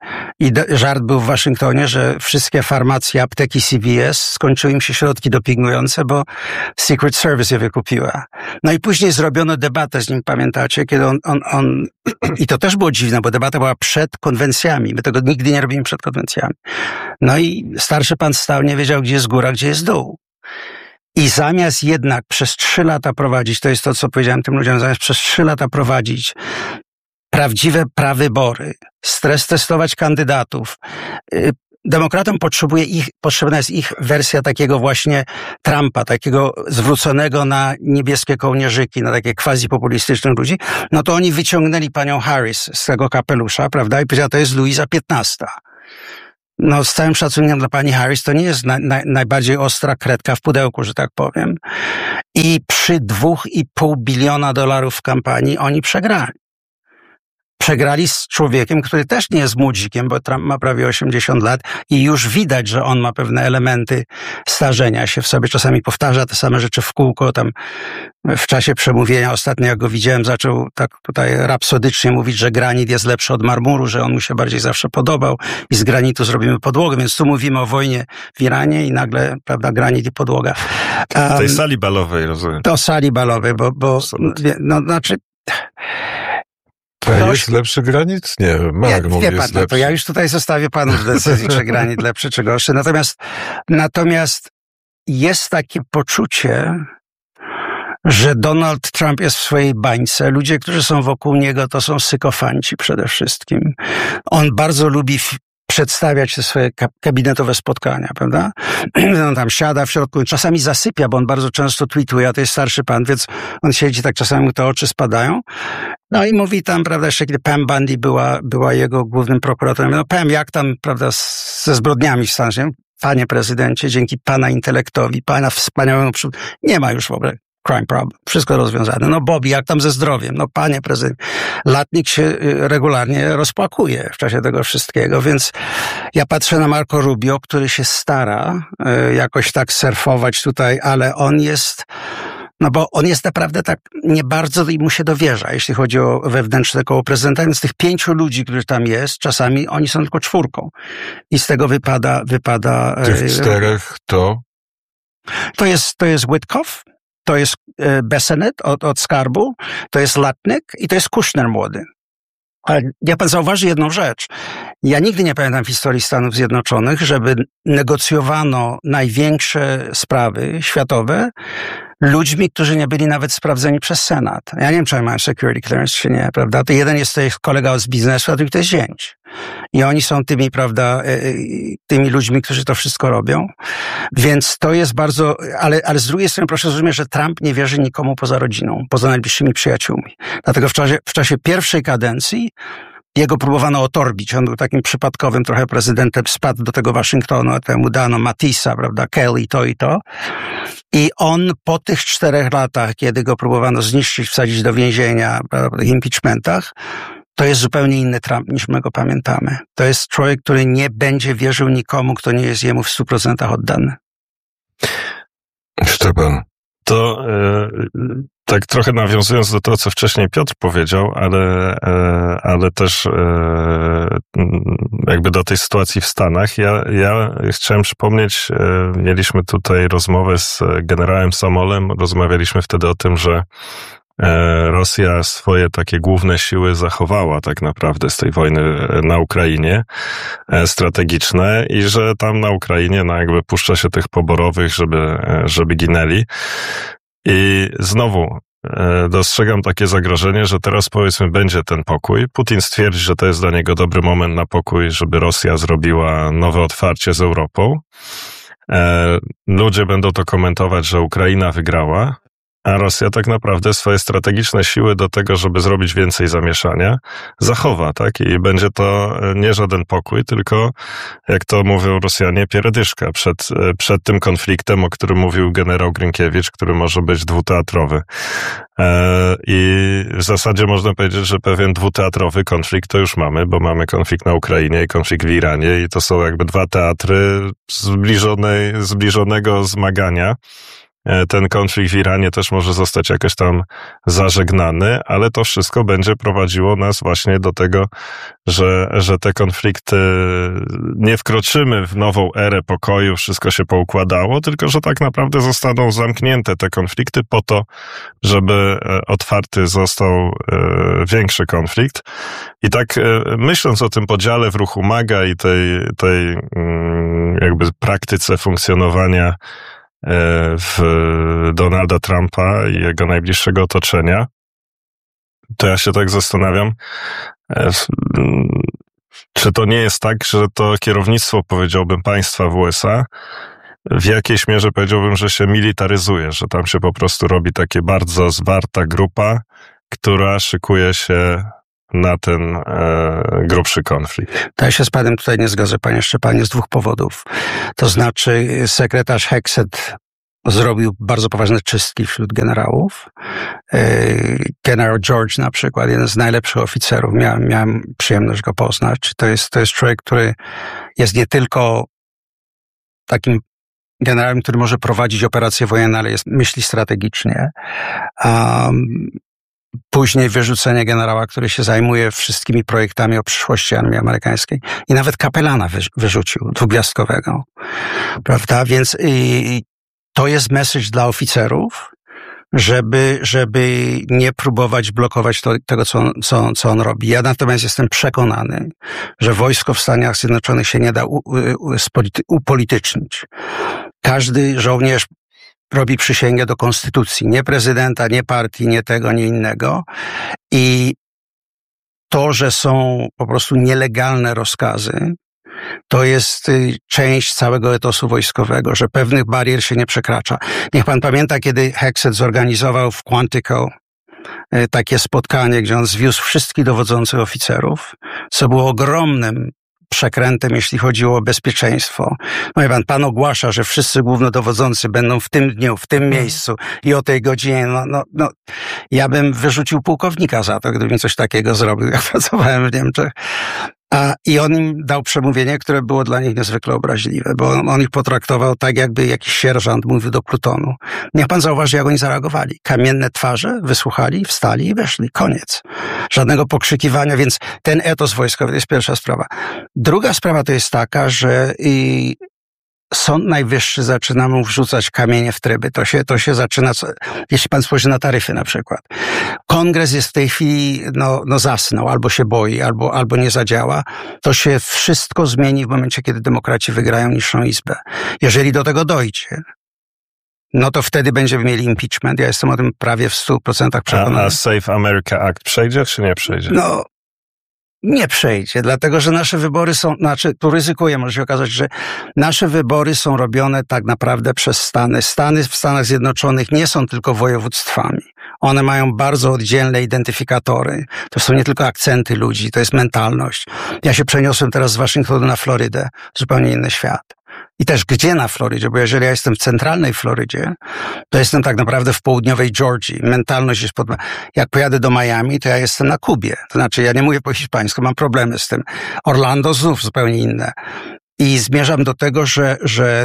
I do, żart był w Waszyngtonie, że wszystkie farmacje, apteki C V S skończyły im się środki dopingujące, bo Secret Service je wykupiła. No i później zrobiono debatę z nim, pamiętacie, kiedy on, on, on i to też było dziwne, bo debata była przed konwencjami. My tego nigdy nie robimy przed konwencjami. No i starszy pan stał, nie wiedział, gdzie jest góra, gdzie jest dół. I zamiast jednak przez trzy lata prowadzić, to jest to, co powiedziałem tym ludziom, zamiast przez trzy lata prowadzić prawdziwe prawybory, stres testować kandydatów, demokratom potrzebuje ich, potrzebna jest ich wersja takiego właśnie Trumpa, takiego zwróconego na niebieskie kołnierzyki, na takie quasi-populistycznych ludzi, no to oni wyciągnęli panią Harris z tego kapelusza, prawda, i powiedziała, to jest Luisa piętnasta. No, z całym szacunkiem dla pani Harris, to nie jest na, na, najbardziej ostra kredka w pudełku, że tak powiem. I przy dwóch i pół biliona dolarów w kampanii oni przegrali. Przegrali z człowiekiem, który też nie jest młodzikiem, bo Trump ma prawie osiemdziesiąt lat i już widać, że on ma pewne elementy starzenia się w sobie. Czasami powtarza te same rzeczy w kółko. Tam w czasie przemówienia ostatnio, jak go widziałem, zaczął tak tutaj rapsodycznie mówić, że granit jest lepszy od marmuru, że on mu się bardziej zawsze podobał i z granitu zrobimy podłogę. Więc tu mówimy o wojnie w Iranie i nagle, prawda, granit i podłoga. Um, tej sali balowej, rozumiem. To sali balowej, bo, bo no, znaczy... To jest lepszy granit? Nie, Mark mówi, wie pan, jest no, lepszy. to ja już tutaj zostawię panu w decyzji, czy granit lepszy, czy gorszy. Natomiast, natomiast jest takie poczucie, że Donald Trump jest w swojej bańce. Ludzie, którzy są wokół niego, to są sykofanci przede wszystkim. On bardzo lubi przedstawiać te swoje kabinetowe spotkania, prawda? On tam siada w środku, czasami zasypia, bo on bardzo często tweetuje, a to jest starszy pan, więc on siedzi tak, czasami mu te oczy spadają. No i mówi tam, prawda, jeszcze kiedy Pam Bondi była, była jego głównym prokuratorem. No Pam, jak tam, prawda, z, ze zbrodniami w Stanach, panie prezydencie, dzięki pana intelektowi, pana wspaniałemu przód, nie ma już w ogóle crime problem. Wszystko rozwiązane. No Bobby, jak tam ze zdrowiem? No panie prezydent, latnik się regularnie rozpłakuje w czasie tego wszystkiego, więc ja patrzę na Marco Rubio, który się stara y, jakoś tak surfować tutaj, ale on jest, no bo on jest naprawdę tak nie bardzo mu się dowierza, jeśli chodzi o wewnętrzne koło prezydenta, więc z tych pięciu ludzi, którzy tam jest, czasami oni są tylko czwórką. I z tego wypada, wypada... Tych czterech to? To jest, to jest Witkoff, to jest Bessent od, od Skarbu, to jest Latnik i to jest Kushner młody. Ale ja pan zauważy jedną rzecz. Ja nigdy nie pamiętam w historii Stanów Zjednoczonych, żeby negocjowano największe sprawy światowe ludźmi, którzy nie byli nawet sprawdzeni przez Senat. Ja nie wiem, czy oni mają security clearance, czy nie, prawda? To jeden jest to jest kolega z biznesu, a drugi to jest zięć. I oni są tymi, prawda, tymi ludźmi, którzy to wszystko robią. Więc to jest bardzo, ale, ale z drugiej strony proszę zrozumieć, że Trump nie wierzy nikomu poza rodziną, poza najbliższymi przyjaciółmi. Dlatego w czasie, w czasie pierwszej kadencji jego próbowano otorbić. On był takim przypadkowym trochę prezydentem, spadł do tego Waszyngtonu, a temu dano Matisa, prawda, Kelly, to i to. I on po tych czterech latach, kiedy go próbowano zniszczyć, wsadzić do więzienia, prawda, w impeachmentach, to jest zupełnie inny Trump, niż my go pamiętamy. To jest człowiek, który nie będzie wierzył nikomu, kto nie jest jemu w stu procentach oddany. Szczepan. To e, tak trochę nawiązując do tego, co wcześniej Piotr powiedział, ale, e, ale też e, jakby do tej sytuacji w Stanach, ja, ja chciałem przypomnieć, e, mieliśmy tutaj rozmowę z generałem Samolem, rozmawialiśmy wtedy o tym, że Rosja swoje takie główne siły zachowała tak naprawdę z tej wojny na Ukrainie, strategiczne, i że tam na Ukrainie no jakby puszcza się tych poborowych, żeby, żeby ginęli. I znowu dostrzegam takie zagrożenie, że teraz powiedzmy będzie ten pokój. Putin stwierdzi, że to jest dla niego dobry moment na pokój, żeby Rosja zrobiła nowe otwarcie z Europą. Ludzie będą to komentować, że Ukraina wygrała, a Rosja tak naprawdę swoje strategiczne siły do tego, żeby zrobić więcej zamieszania, zachowa, tak? I będzie to nie żaden pokój, tylko, jak to mówią Rosjanie, pierdyszka przed, przed tym konfliktem, o którym mówił generał Grynkiewicz, który może być dwuteatrowy. I w zasadzie można powiedzieć, że pewien dwuteatrowy konflikt to już mamy, bo mamy konflikt na Ukrainie i konflikt w Iranie, i to są jakby dwa teatry zbliżonej, zbliżonego zmagania. ten konflikt w Iranie też może zostać jakoś tam zażegnany, ale to wszystko będzie prowadziło nas właśnie do tego, że, że te konflikty nie wkroczymy w nową erę pokoju, wszystko się poukładało, tylko że tak naprawdę zostaną zamknięte te konflikty po to, żeby otwarty został większy konflikt. I tak myśląc o tym podziale w ruchu MAGA i tej, tej jakby praktyce funkcjonowania w Donalda Trumpa i jego najbliższego otoczenia, to ja się tak zastanawiam, czy to nie jest tak, że to kierownictwo, powiedziałbym, państwa w U S A w jakiejś mierze powiedziałbym, że się militaryzuje, że tam się po prostu robi takie bardzo zwarta grupa, która szykuje się na ten e, grubszy konflikt. To ja się z panem tutaj nie zgodzę, panie Szczepanie, z dwóch powodów. To znaczy sekretarz Hegseth zrobił bardzo poważne czystki wśród generałów. Generał George na przykład, jeden z najlepszych oficerów, miałem, miałem przyjemność go poznać. To jest, to jest człowiek, który jest nie tylko takim generałem, który może prowadzić operacje wojenne, ale jest, myśli strategicznie. Um, Później wyrzucenie generała, który się zajmuje wszystkimi projektami o przyszłości armii amerykańskiej. I nawet kapelana wyrzucił, dwugwiazdkowego. Prawda? Więc i, to jest message dla oficerów, żeby, żeby nie próbować blokować to, tego, co on, co, co on robi. Ja natomiast jestem przekonany, że wojsko w Stanach Zjednoczonych się nie da u, u, upolitycznić. Każdy żołnierz robi przysięgę do konstytucji. Nie prezydenta, nie partii, nie tego, nie innego. I to, że są po prostu nielegalne rozkazy, to jest część całego etosu wojskowego, że pewnych barier się nie przekracza. Niech pan pamięta, kiedy Hegseth zorganizował w Quantico takie spotkanie, gdzie on zwiózł wszystkich dowodzących oficerów, co było ogromnym przekrętem, jeśli chodziło o bezpieczeństwo. No i pan, pan ogłasza, że wszyscy głównodowodzący będą w tym dniu, w tym miejscu i o tej godzinie. No, no, no. Ja bym wyrzucił pułkownika za to, gdybym coś takiego zrobił, jak pracowałem w Niemczech. A, I on im dał przemówienie, które było dla nich niezwykle obraźliwe, bo on, on ich potraktował tak, jakby jakiś sierżant mówił do plutonu. Niech pan zauważy, jak oni zareagowali. Kamienne twarze, wysłuchali, wstali i weszli. Koniec. Żadnego pokrzykiwania, więc ten etos wojskowy to jest pierwsza sprawa. Druga sprawa to jest taka, że i Sąd Najwyższy zaczyna mu wrzucać kamienie w tryby. To się, to się zaczyna, jeśli pan spojrzy na taryfy na przykład. Kongres jest w tej chwili, no, no zasnął, albo się boi, albo, albo nie zadziała. To się wszystko zmieni w momencie, kiedy demokraci wygrają niższą izbę. Jeżeli do tego dojdzie, no to wtedy będziemy mieli impeachment. Ja jestem o tym prawie w stu procentach przekonany. A, a Save America Act przejdzie, czy nie przejdzie? No, nie przejdzie, dlatego że nasze wybory są, znaczy tu ryzykuję, może się okazać, że nasze wybory są robione tak naprawdę przez Stany. Stany w Stanach Zjednoczonych nie są tylko województwami. One mają bardzo oddzielne identyfikatory. To są nie tylko akcenty ludzi, to jest mentalność. Ja się przeniosłem teraz z Waszyngtonu na Florydę, zupełnie inny świat. I też gdzie na Florydzie? Bo jeżeli ja jestem w centralnej Florydzie, to jestem tak naprawdę w południowej Georgii. Mentalność jest pod... Jak pojadę do Miami, to ja jestem na Kubie. To znaczy, ja nie mówię po hiszpańsku, mam problemy z tym. Orlando znów zupełnie inne. I zmierzam do tego, że, że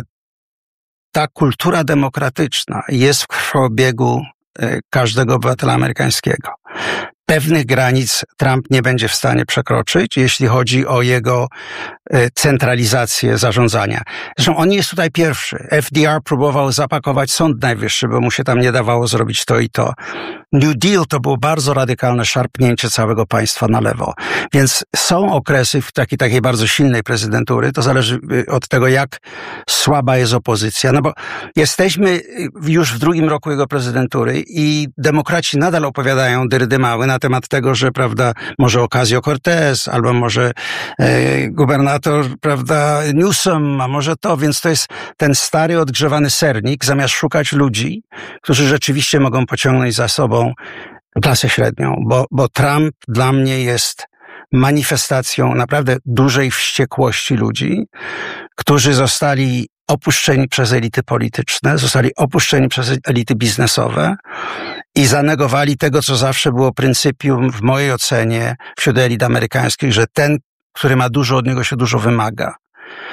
ta kultura demokratyczna jest w krwobiegu każdego obywatela amerykańskiego. Pewnych granic Trump nie będzie w stanie przekroczyć, jeśli chodzi o jego centralizację zarządzania. Zresztą on nie jest tutaj pierwszy. F D R próbował zapakować Sąd Najwyższy, bo mu się tam nie dawało zrobić to i to. New Deal to było bardzo radykalne szarpnięcie całego państwa na lewo. Więc są okresy w takiej, takiej bardzo silnej prezydentury, to zależy od tego, jak słaba jest opozycja. No bo jesteśmy już w drugim roku jego prezydentury i demokraci nadal opowiadają dyrydymały na temat tego, że, prawda, może Ocasio-Cortez, albo może e, gubernator, prawda, Newsom, a może to, więc to jest ten stary, odgrzewany sernik, zamiast szukać ludzi, którzy rzeczywiście mogą pociągnąć za sobą klasę średnią, bo, bo Trump dla mnie jest manifestacją naprawdę dużej wściekłości ludzi, którzy zostali opuszczeni przez elity polityczne, zostali opuszczeni przez elity biznesowe i zanegowali tego, co zawsze było pryncypium w mojej ocenie wśród elit amerykańskich, że ten, który ma dużo, od niego się dużo wymaga.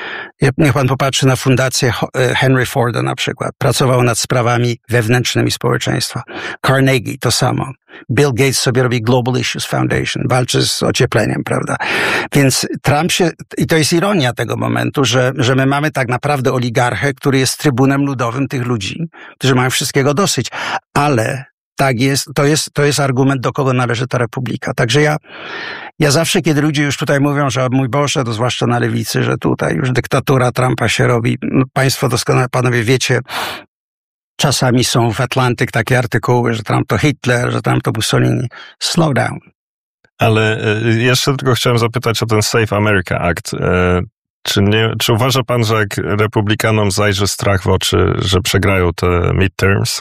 Niech pan popatrzy na fundację Henry Forda na przykład. Pracował nad sprawami wewnętrznymi społeczeństwa. Carnegie to samo. Bill Gates sobie robi Global Issues Foundation. Walczy z ociepleniem, prawda? Więc Trump się... I to jest ironia tego momentu, że, że my mamy tak naprawdę oligarchę, który jest trybunem ludowym tych ludzi, którzy mają wszystkiego dosyć. Ale tak jest, to jest, to jest argument, do kogo należy ta republika. Także ja, ja zawsze, kiedy ludzie już tutaj mówią, że mój Boże, to zwłaszcza na lewicy, że tutaj już dyktatura Trumpa się robi. No, państwo doskonale, panowie wiecie, czasami są w Atlantyk takie artykuły, że Trump to Hitler, że Trump to Mussolini. Slow down. Ale jeszcze tylko chciałem zapytać o ten Save America Act. Czy, nie, czy uważa pan, że jak republikanom zajrzy strach w oczy, że przegrają te midterms,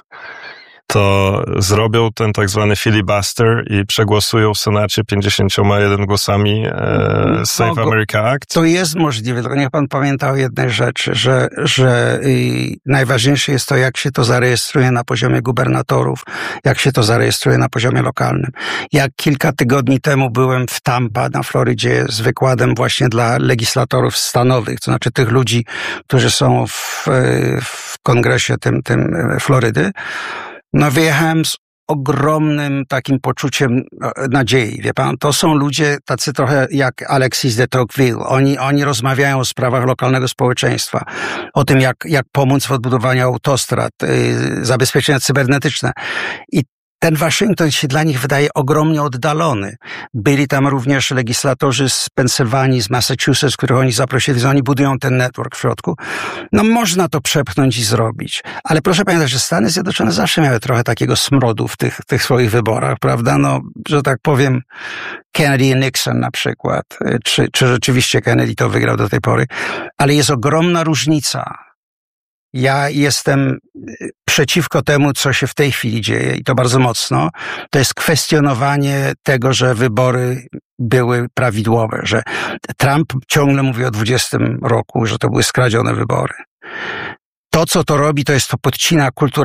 to zrobią ten tak zwany filibuster i przegłosują w Senacie pięćdziesiąt jeden głosami e, Save no, America Act? To jest możliwe, tylko niech pan pamięta o jednej rzeczy, że, że y, najważniejsze jest to, jak się to zarejestruje na poziomie gubernatorów, jak się to zarejestruje na poziomie lokalnym. Jak kilka tygodni temu byłem w Tampa na Florydzie z wykładem właśnie dla legislatorów stanowych, to znaczy tych ludzi, którzy są w, w kongresie tym, tym Florydy, no wyjechałem z ogromnym takim poczuciem nadziei. Wie pan, to są ludzie tacy trochę jak Alexis de Tocqueville. Oni, oni rozmawiają o sprawach lokalnego społeczeństwa, o tym jak, jak pomóc w odbudowaniu autostrad, yy, zabezpieczenia cybernetyczne. I ten Waszyngton się dla nich wydaje ogromnie oddalony. Byli tam również legislatorzy z Pensylwanii, z Massachusetts, których oni zaprosili, że oni budują ten network w środku. No można to przepchnąć i zrobić. Ale proszę pamiętać, że Stany Zjednoczone zawsze miały trochę takiego smrodu w tych, tych swoich wyborach, prawda? No, że tak powiem, Kennedy i Nixon na przykład. Czy, czy rzeczywiście Kennedy to wygrał do tej pory. Ale jest ogromna różnica. Ja jestem przeciwko temu, co się w tej chwili dzieje i to bardzo mocno. To jest kwestionowanie tego, że wybory były prawidłowe, że Trump ciągle mówi o dwudziestym roku, że to były skradzione wybory. To, co to robi, to jest to podcina kulturę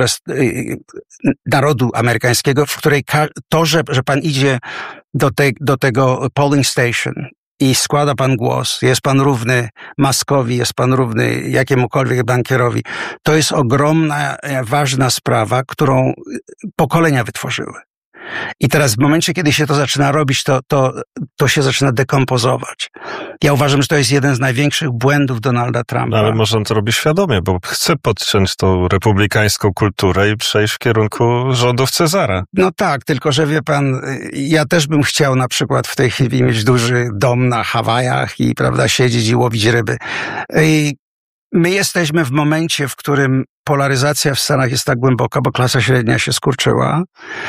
narodu amerykańskiego, w której to, że, że pan idzie do, te, do tego polling station i składa pan głos, jest pan równy Muskowi, jest pan równy jakiemukolwiek bankierowi. To jest ogromna, ważna sprawa, którą pokolenia wytworzyły. I teraz w momencie, kiedy się to zaczyna robić, to, to, to się zaczyna dekompozować. Ja uważam, że to jest jeden z największych błędów Donalda Trumpa. No, ale może on to robi świadomie, bo chce podciąć tą republikańską kulturę i przejść w kierunku rządów Cezara. No tak, tylko że wie pan, ja też bym chciał na przykład w tej chwili mieć duży dom na Hawajach i, prawda, siedzieć i łowić ryby. I my jesteśmy w momencie, w którym polaryzacja w Stanach jest tak głęboka, bo klasa średnia się skurczyła.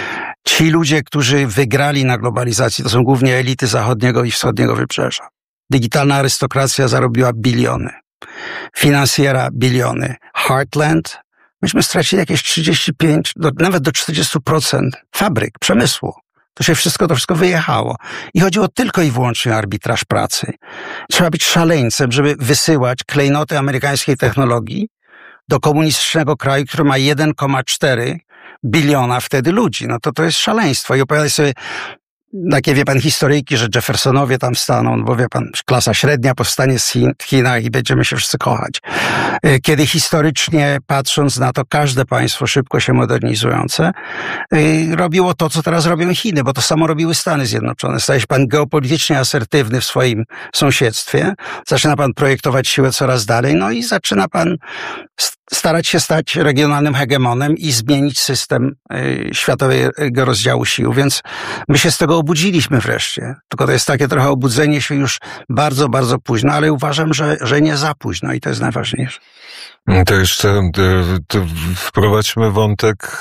Ci ludzie, którzy wygrali na globalizacji, to są głównie elity zachodniego i wschodniego wybrzeża. Digitalna arystokracja zarobiła biliony. Finansjera biliony. Heartland, myśmy stracili jakieś trzydzieści pięć, do, nawet do czterdzieści procent fabryk, przemysłu. To się wszystko, to wszystko wyjechało. I chodziło tylko i wyłącznie o arbitraż pracy. Trzeba być szaleńcem, żeby wysyłać klejnoty amerykańskiej technologii do komunistycznego kraju, który ma jeden przecinek cztery biliona wtedy ludzi. No to to jest szaleństwo. I opowiadać sobie takie, wie pan, historyjki, że Jeffersonowie tam staną, no bo wie pan, klasa średnia powstanie z Chin, w Chinach i będziemy się wszyscy kochać. Kiedy historycznie patrząc na to, każde państwo szybko się modernizujące robiło to, co teraz robią Chiny, bo to samo robiły Stany Zjednoczone. Staje się pan geopolitycznie asertywny w swoim sąsiedztwie, zaczyna pan projektować siłę coraz dalej, no i zaczyna pan starać się stać regionalnym hegemonem i zmienić system światowego rozdziału sił. Więc my się z tego obudziliśmy wreszcie. Tylko to jest takie trochę obudzenie się już bardzo, bardzo późno, ale uważam, że, że nie za późno i to jest najważniejsze. To jeszcze to wprowadźmy wątek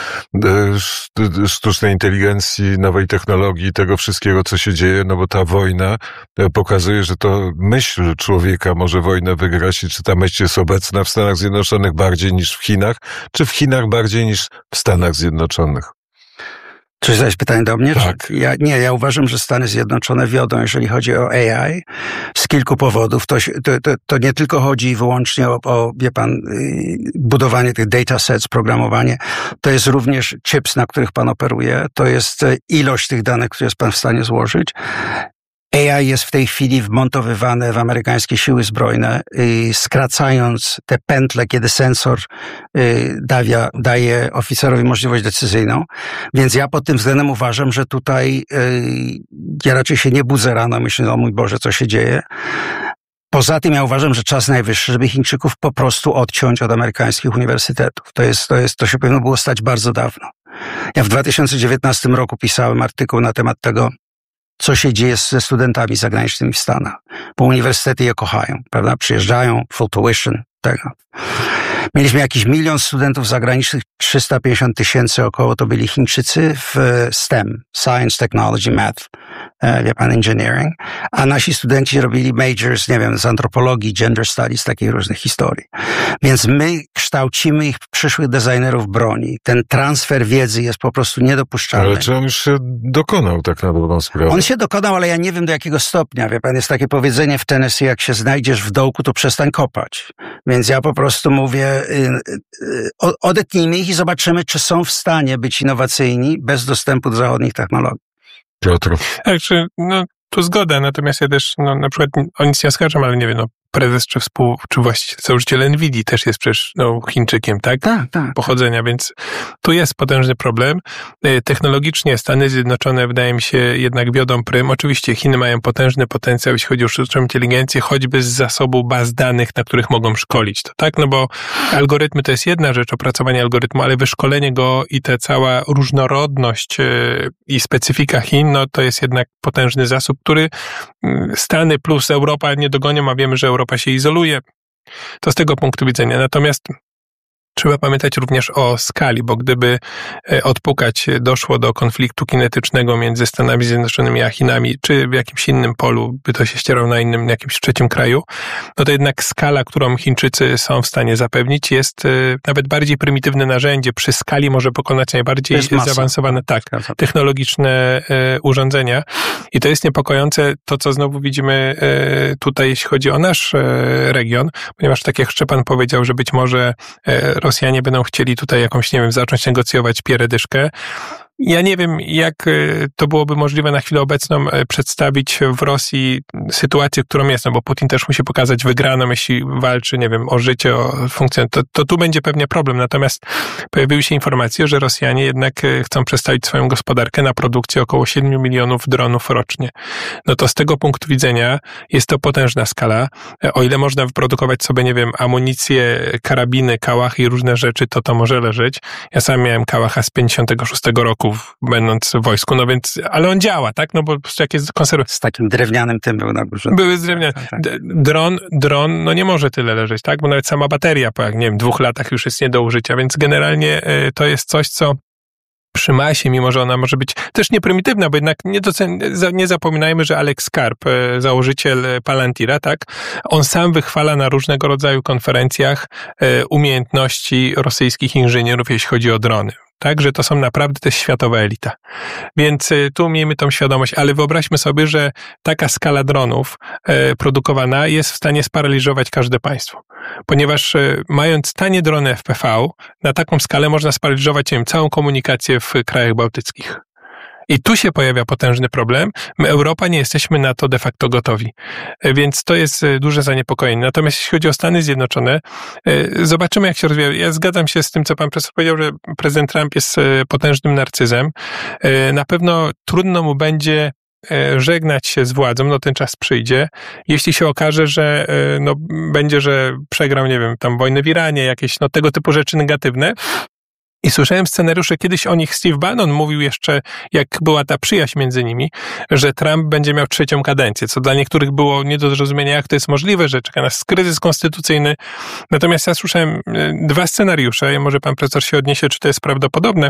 sztucznej inteligencji, nowej technologii, tego wszystkiego, co się dzieje, no bo ta wojna pokazuje, że to myśl człowieka może wojnę wygrać i czy ta myśl jest obecna w Stanach Zjednoczonych bardziej niż w Chinach, czy w Chinach bardziej niż w Stanach Zjednoczonych? Czy zadać pytanie do mnie? Tak. Ja, nie, ja uważam, że Stany Zjednoczone wiodą, jeżeli chodzi o A I, z kilku powodów. To, to, to, to nie tylko chodzi wyłącznie o, o, wie pan, budowanie tych datasets, programowanie. To jest również chips, na których pan operuje. To jest ilość tych danych, które jest pan w stanie złożyć. A I jest w tej chwili wmontowywane w amerykańskie siły zbrojne, skracając te pętle, kiedy sensor daje, daje oficerowi możliwość decyzyjną. Więc ja pod tym względem uważam, że tutaj ja raczej się nie budzę rano, myślę, o mój Boże, co się dzieje. Poza tym ja uważam, że czas najwyższy, żeby Chińczyków po prostu odciąć od amerykańskich uniwersytetów. To jest, to jest, to się powinno było stać bardzo dawno. Ja w dwa tysiące dziewiętnastym roku pisałem artykuł na temat tego, co się dzieje ze studentami zagranicznymi w Stanach. Bo uniwersytety je kochają, prawda? Przyjeżdżają, full tuition, tego. Mieliśmy jakiś milion studentów zagranicznych, trzysta pięćdziesiąt tysięcy około to byli Chińczycy w STEM, Science, Technology, Math, wie pan, Engineering, a nasi studenci robili majors, nie wiem, z antropologii, gender studies, takich różnych historii. Więc my kształcimy ich przyszłych designerów broni. Ten transfer wiedzy jest po prostu niedopuszczalny. Ale czy on już się dokonał tak na dobrą sprawę? On się dokonał, ale ja nie wiem do jakiego stopnia. Wie pan, jest takie powiedzenie w Tennessee, jak się znajdziesz w dołku, to przestań kopać. Więc ja po prostu mówię, odetnijmy ich i zobaczymy, czy są w stanie być innowacyjni bez dostępu do zachodnich technologii. Piotr. Także, no, tu zgoda, natomiast ja też, no, na przykład o nic nie oskarżam, ale nie wiem, no, prezes czy współ, czy właściciel, założyciel Nvidii też jest przecież, no, Chińczykiem, tak? Tak, tak. Pochodzenia, więc tu jest potężny problem. Technologicznie Stany Zjednoczone, wydaje mi się, jednak wiodą prym. Oczywiście Chiny mają potężny potencjał, jeśli chodzi o sztuczną inteligencję, choćby z zasobu baz danych, na których mogą szkolić to, tak? No bo algorytmy to jest jedna rzecz, opracowanie algorytmu, ale wyszkolenie go i ta cała różnorodność i specyfika Chin, no to jest jednak potężny zasób, który Stany plus Europa nie dogonią, a wiemy, że Europa się izoluje. To z tego punktu widzenia. Natomiast trzeba pamiętać również o skali, bo gdyby odpukać doszło do konfliktu kinetycznego między Stanami Zjednoczonymi a Chinami, czy w jakimś innym polu, by to się ścierało na innym, jakimś trzecim kraju, no to jednak skala, którą Chińczycy są w stanie zapewnić, jest nawet bardziej prymitywne narzędzie. Przy skali może pokonać najbardziej zaawansowane, tak, technologiczne urządzenia. I to jest niepokojące, to co znowu widzimy tutaj, jeśli chodzi o nasz region, ponieważ tak jak Szczepan powiedział, że być może Rosjanie będą chcieli tutaj jakąś, nie wiem, zacząć negocjować pieredyszkę. Ja nie wiem, jak to byłoby możliwe na chwilę obecną przedstawić w Rosji sytuację, którą jest, no bo Putin też musi pokazać wygraną, jeśli walczy, nie wiem, o życie, o funkcję, to, to tu będzie pewnie problem. Natomiast pojawiły się informacje, że Rosjanie jednak chcą przestawić swoją gospodarkę na produkcję około siedmiu milionów dronów rocznie. No to z tego punktu widzenia jest to potężna skala. O ile można wyprodukować sobie, nie wiem, amunicję, karabiny, kałachy i różne rzeczy, to to może leżeć. Ja sam miałem kałacha z pięćdziesiątego szóstego roku, będąc w wojsku, no więc, ale on działa, tak? No bo po prostu jak jest konserwy... Z takim drewnianym tym był na górze. Były z drewnianym. Dron, dron, no nie może tyle leżeć, tak? Bo nawet sama bateria po, jak nie wiem, dwóch latach już jest nie do użycia, więc generalnie to jest coś, co przy masie, mimo że ona może być też nieprymitywna, bo jednak nie, docen- nie zapominajmy, że Alex Karp, założyciel Palantira, tak, on sam wychwala na różnego rodzaju konferencjach umiejętności rosyjskich inżynierów, jeśli chodzi o drony. Tak, że to są naprawdę też światowa elita. Więc tu miejmy tą świadomość, ale wyobraźmy sobie, że taka skala dronów e, produkowana jest w stanie sparaliżować każde państwo. Ponieważ e, mając tanie drony F P V, na taką skalę można sparaliżować, nie wiem, całą komunikację w krajach bałtyckich. I tu się pojawia potężny problem. My, Europa, nie jesteśmy na to de facto gotowi. Więc to jest duże zaniepokojenie. Natomiast jeśli chodzi o Stany Zjednoczone, zobaczymy, jak się rozwija. Ja zgadzam się z tym, co pan profesor powiedział, że prezydent Trump jest potężnym narcyzem. Na pewno trudno mu będzie żegnać się z władzą, no ten czas przyjdzie. Jeśli się okaże, że no, będzie, że przegrał, nie wiem, tam wojnę w Iranie, jakieś no, tego typu rzeczy negatywne. I słyszałem scenariusze, kiedyś o nich Steve Bannon mówił jeszcze, jak była ta przyjaźń między nimi, że Trump będzie miał trzecią kadencję, co dla niektórych było nie do zrozumienia, jak to jest możliwe, że czeka nas kryzys konstytucyjny. Natomiast ja słyszałem dwa scenariusze, może pan profesor się odniesie, czy to jest prawdopodobne.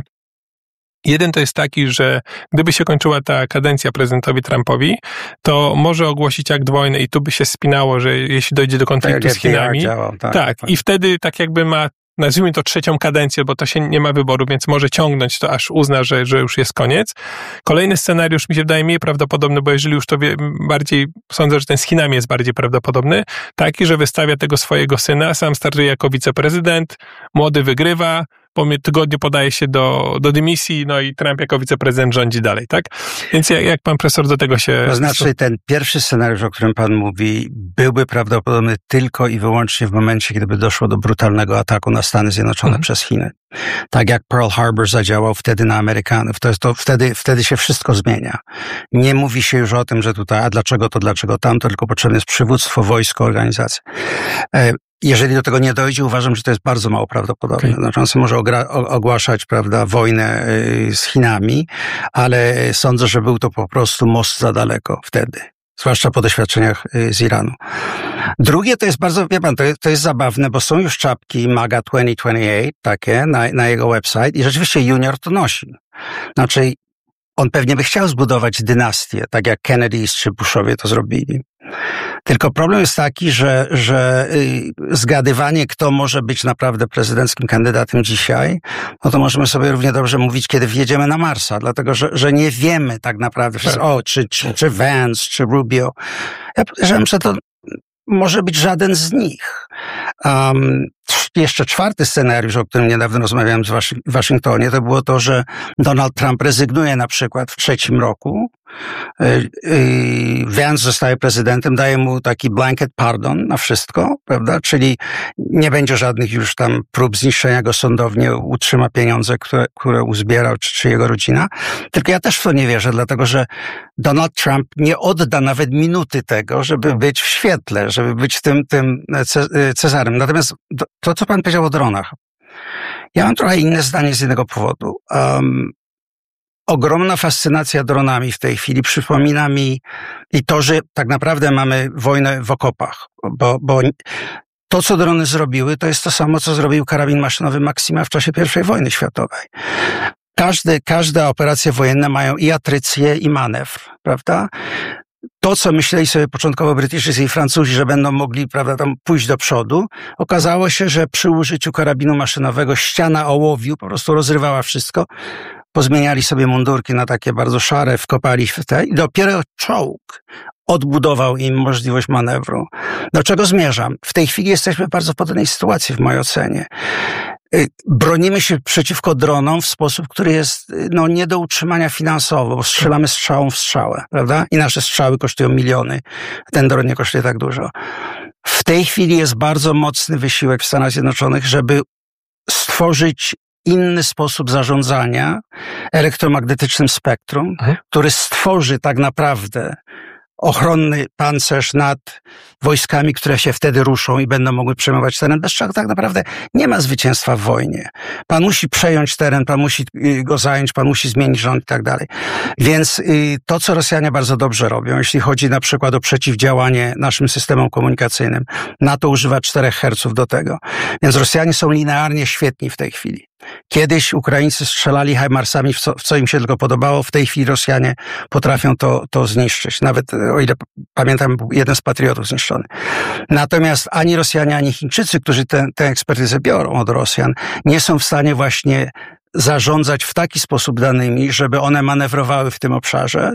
Jeden to jest taki, że gdyby się kończyła ta kadencja prezydentowi Trumpowi, to może ogłosić akt wojny i tu by się spinało, że jeśli dojdzie do konfliktu tak, z Chinami, działał, tak, tak, tak, i wtedy tak jakby ma, nazwijmy to trzecią kadencję, bo to się nie ma wyboru, więc może ciągnąć to, aż uzna, że, że już jest koniec. Kolejny scenariusz mi się wydaje mniej prawdopodobny, bo jeżeli już to wie, bardziej, sądzę, że ten z Chinami jest bardziej prawdopodobny, taki, że wystawia tego swojego syna, sam startuje jako wiceprezydent, młody wygrywa, po tygodniu podaje się do, do dymisji, no i Trump jako wiceprezydent rządzi dalej, tak? Więc jak, jak pan profesor do tego się... To znaczy ten pierwszy scenariusz, o którym pan mówi, byłby prawdopodobny tylko i wyłącznie w momencie, gdyby doszło do brutalnego ataku na Stany Zjednoczone mhm. przez Chiny. Tak jak Pearl Harbor zadziałał wtedy na Amerykanów. To jest to, wtedy, wtedy się wszystko zmienia. Nie mówi się już o tym, że tutaj, a dlaczego to, dlaczego tamto, tylko potrzebne jest przywództwo, wojsko, organizacja. Jeżeli do tego nie dojdzie, uważam, że to jest bardzo mało prawdopodobne. Okay. Znaczy on sobie może ogra- ogłaszać, prawda, wojnę z Chinami, ale sądzę, że był to po prostu most za daleko wtedy. Zwłaszcza po doświadczeniach z Iranu. Drugie to jest bardzo, wie pan, to jest, to jest zabawne, bo są już czapki MAGA dwa tysiące dwadzieścia osiem, takie, na, na jego website i rzeczywiście Junior to nosi. Znaczy, on pewnie by chciał zbudować dynastię, tak jak Kennedys czy Bushowie to zrobili. Tylko problem jest taki, że, że zgadywanie, kto może być naprawdę prezydenckim kandydatem dzisiaj, no to możemy sobie równie dobrze mówić, kiedy wjedziemy na Marsa, dlatego że, że nie wiemy tak naprawdę, tak. o, czy, czy, czy Vance, czy Rubio. Ja podejrzewam, że to może być żaden z nich. Um, jeszcze czwarty scenariusz, o którym niedawno rozmawiałem w Waszy- Waszyngtonie, to było to, że Donald Trump rezygnuje na przykład w trzecim roku. Vance zostaje prezydentem, daje mu taki blanket pardon na wszystko, prawda? Czyli nie będzie żadnych już tam prób zniszczenia go sądownie, utrzyma pieniądze, które, które uzbierał, czy, czy jego rodzina. Tylko ja też w to nie wierzę, dlatego że Donald Trump nie odda nawet minuty tego, żeby być w świetle, żeby być tym, tym Cezarem. Natomiast to, co pan powiedział o dronach. Ja mam trochę inne zdanie z jednego powodu. Um, Ogromna fascynacja dronami w tej chwili przypomina mi i to, że tak naprawdę mamy wojnę w okopach, bo, bo to, co drony zrobiły, to jest to samo, co zrobił karabin maszynowy Maxima w czasie pierwszej wojny światowej. Każdy, każda operacja wojenna mają i atrycję, i manewr, prawda? To, co myśleli sobie początkowo Brytyjczycy i Francuzi, że będą mogli, prawda, tam pójść do przodu, okazało się, że przy użyciu karabinu maszynowego ściana ołowiu po prostu rozrywała wszystko. Pozmieniali sobie mundurki na takie bardzo szare, wkopali w te i dopiero czołg odbudował im możliwość manewru. Do czego zmierzam? W tej chwili jesteśmy w bardzo podobnej sytuacji w mojej ocenie. Bronimy się przeciwko dronom w sposób, który jest no, nie do utrzymania finansowo, bo strzelamy strzałą w strzałę, prawda? I nasze strzały kosztują miliony. Ten dron nie kosztuje tak dużo. W tej chwili jest bardzo mocny wysiłek w Stanach Zjednoczonych, żeby stworzyć inny sposób zarządzania elektromagnetycznym spektrum, mhm. który stworzy tak naprawdę ochronny pancerz nad wojskami, które się wtedy ruszą i będą mogły przejmować teren, bez czego tak naprawdę nie ma zwycięstwa w wojnie. Pan musi przejąć teren, pan musi go zająć, pan musi zmienić rząd i tak dalej. Więc to, co Rosjanie bardzo dobrze robią, jeśli chodzi na przykład o przeciwdziałanie naszym systemom komunikacyjnym, NATO używa czterech herców do tego. Więc Rosjanie są linearnie świetni w tej chwili. Kiedyś Ukraińcy strzelali HIMARSami w co, w co im się tylko podobało, w tej chwili Rosjanie potrafią to, to zniszczyć. Nawet, o ile pamiętam, był jeden z patriotów zniszczony. Natomiast ani Rosjanie, ani Chińczycy, którzy tę ekspertyzę biorą od Rosjan, nie są w stanie właśnie zarządzać w taki sposób danymi, żeby one manewrowały w tym obszarze.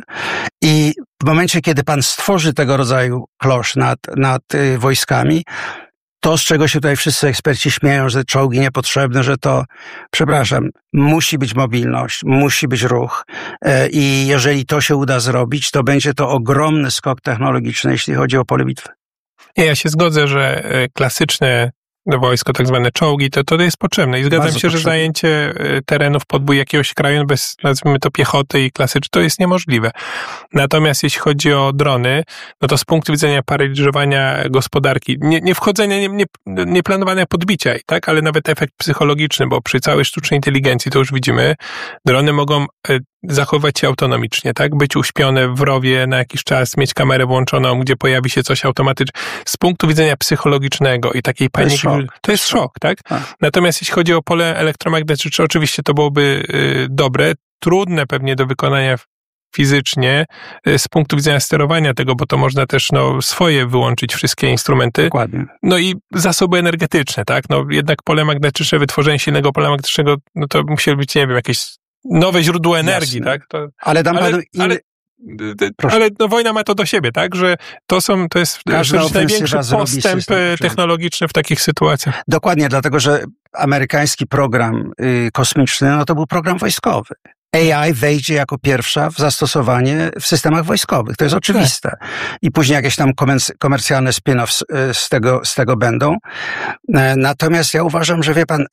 I w momencie, kiedy pan stworzy tego rodzaju klosz nad, nad wojskami, to, z czego się tutaj wszyscy eksperci śmieją, że czołgi niepotrzebne, że to, przepraszam, musi być mobilność, musi być ruch i jeżeli to się uda zrobić, to będzie to ogromny skok technologiczny, jeśli chodzi o pole bitwy. Ja się zgodzę, że klasyczne wojsko, tak zwane czołgi, to, to jest potrzebne i zgadzam Bardzo się, potrzebne. że zajęcie terenów podbój jakiegoś kraju bez, nazwijmy to, piechoty i klasyczne, to jest niemożliwe. Natomiast jeśli chodzi o drony, no to z punktu widzenia paraliżowania gospodarki, nie, nie wchodzenia, nie, nie, nie planowania podbicia, tak, ale nawet efekt psychologiczny, bo przy całej sztucznej inteligencji, to już widzimy, drony mogą zachowywać się autonomicznie, tak? Być uśpione w rowie na jakiś czas, mieć kamerę włączoną, gdzie pojawi się coś automatycznie. Z punktu widzenia psychologicznego i takiej paniki, to jest szok, to jest szok tak? A. Natomiast jeśli chodzi o pole elektromagnetyczne, oczywiście to byłoby y, dobre, trudne pewnie do wykonania fizycznie y, z punktu widzenia sterowania tego, bo to można też no, swoje wyłączyć wszystkie instrumenty. Dokładnie. No i zasoby energetyczne, tak? No jednak pole magnetyczne, wytworzenie silnego pola magnetycznego, no to musiały być, nie wiem, jakieś nowe źródło energii, Jasne. tak? To, ale dam ale, panu inny, ale, Proszę. Ale no, wojna ma to do siebie, tak? Że to są, to jest największy postęp technologiczny w takich sytuacjach. Dokładnie, dlatego że amerykański program y, kosmiczny, no to był program wojskowy. A I wejdzie jako pierwsza w zastosowanie w systemach wojskowych. To jest oczywiste. Tak. I później jakieś tam komercjalne spin-offs z tego, z tego będą. Natomiast ja uważam, że wie pan,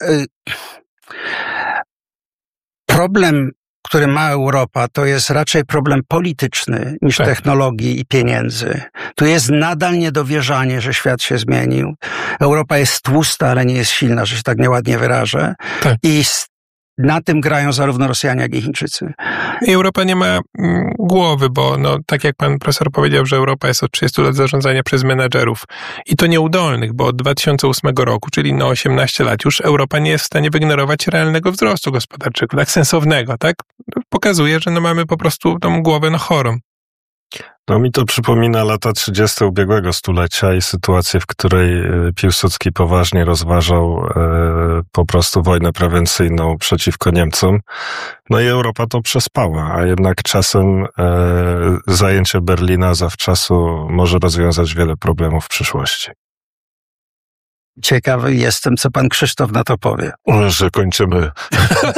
problem, który ma Europa, to jest raczej problem polityczny niż tak. technologii i pieniędzy. Tu jest nadal niedowierzanie, że świat się zmienił. Europa jest tłusta, ale nie jest silna, że się tak nieładnie wyrażę. Tak. I na tym grają zarówno Rosjanie, jak i Chińczycy. I Europa nie ma mm, głowy, bo no, tak jak pan profesor powiedział, że Europa jest od trzydziestu lat zarządzania przez menadżerów i to nieudolnych, bo od dwa tysiące ósmego roku, czyli no osiemnaście lat już, Europa nie jest w stanie wyignorować realnego wzrostu gospodarczego, tak sensownego, tak? Pokazuje, że no mamy po prostu tą głowę no chorą. No mi to przypomina lata trzydzieste ubiegłego stulecia i sytuację, w której Piłsudski poważnie rozważał e, po prostu wojnę prewencyjną przeciwko Niemcom. No i Europa to przespała, a jednak czasem e, zajęcie Berlina zawczasu może rozwiązać wiele problemów w przyszłości. Ciekawy jestem, co pan Krzysztof na to powie. Że kończymy.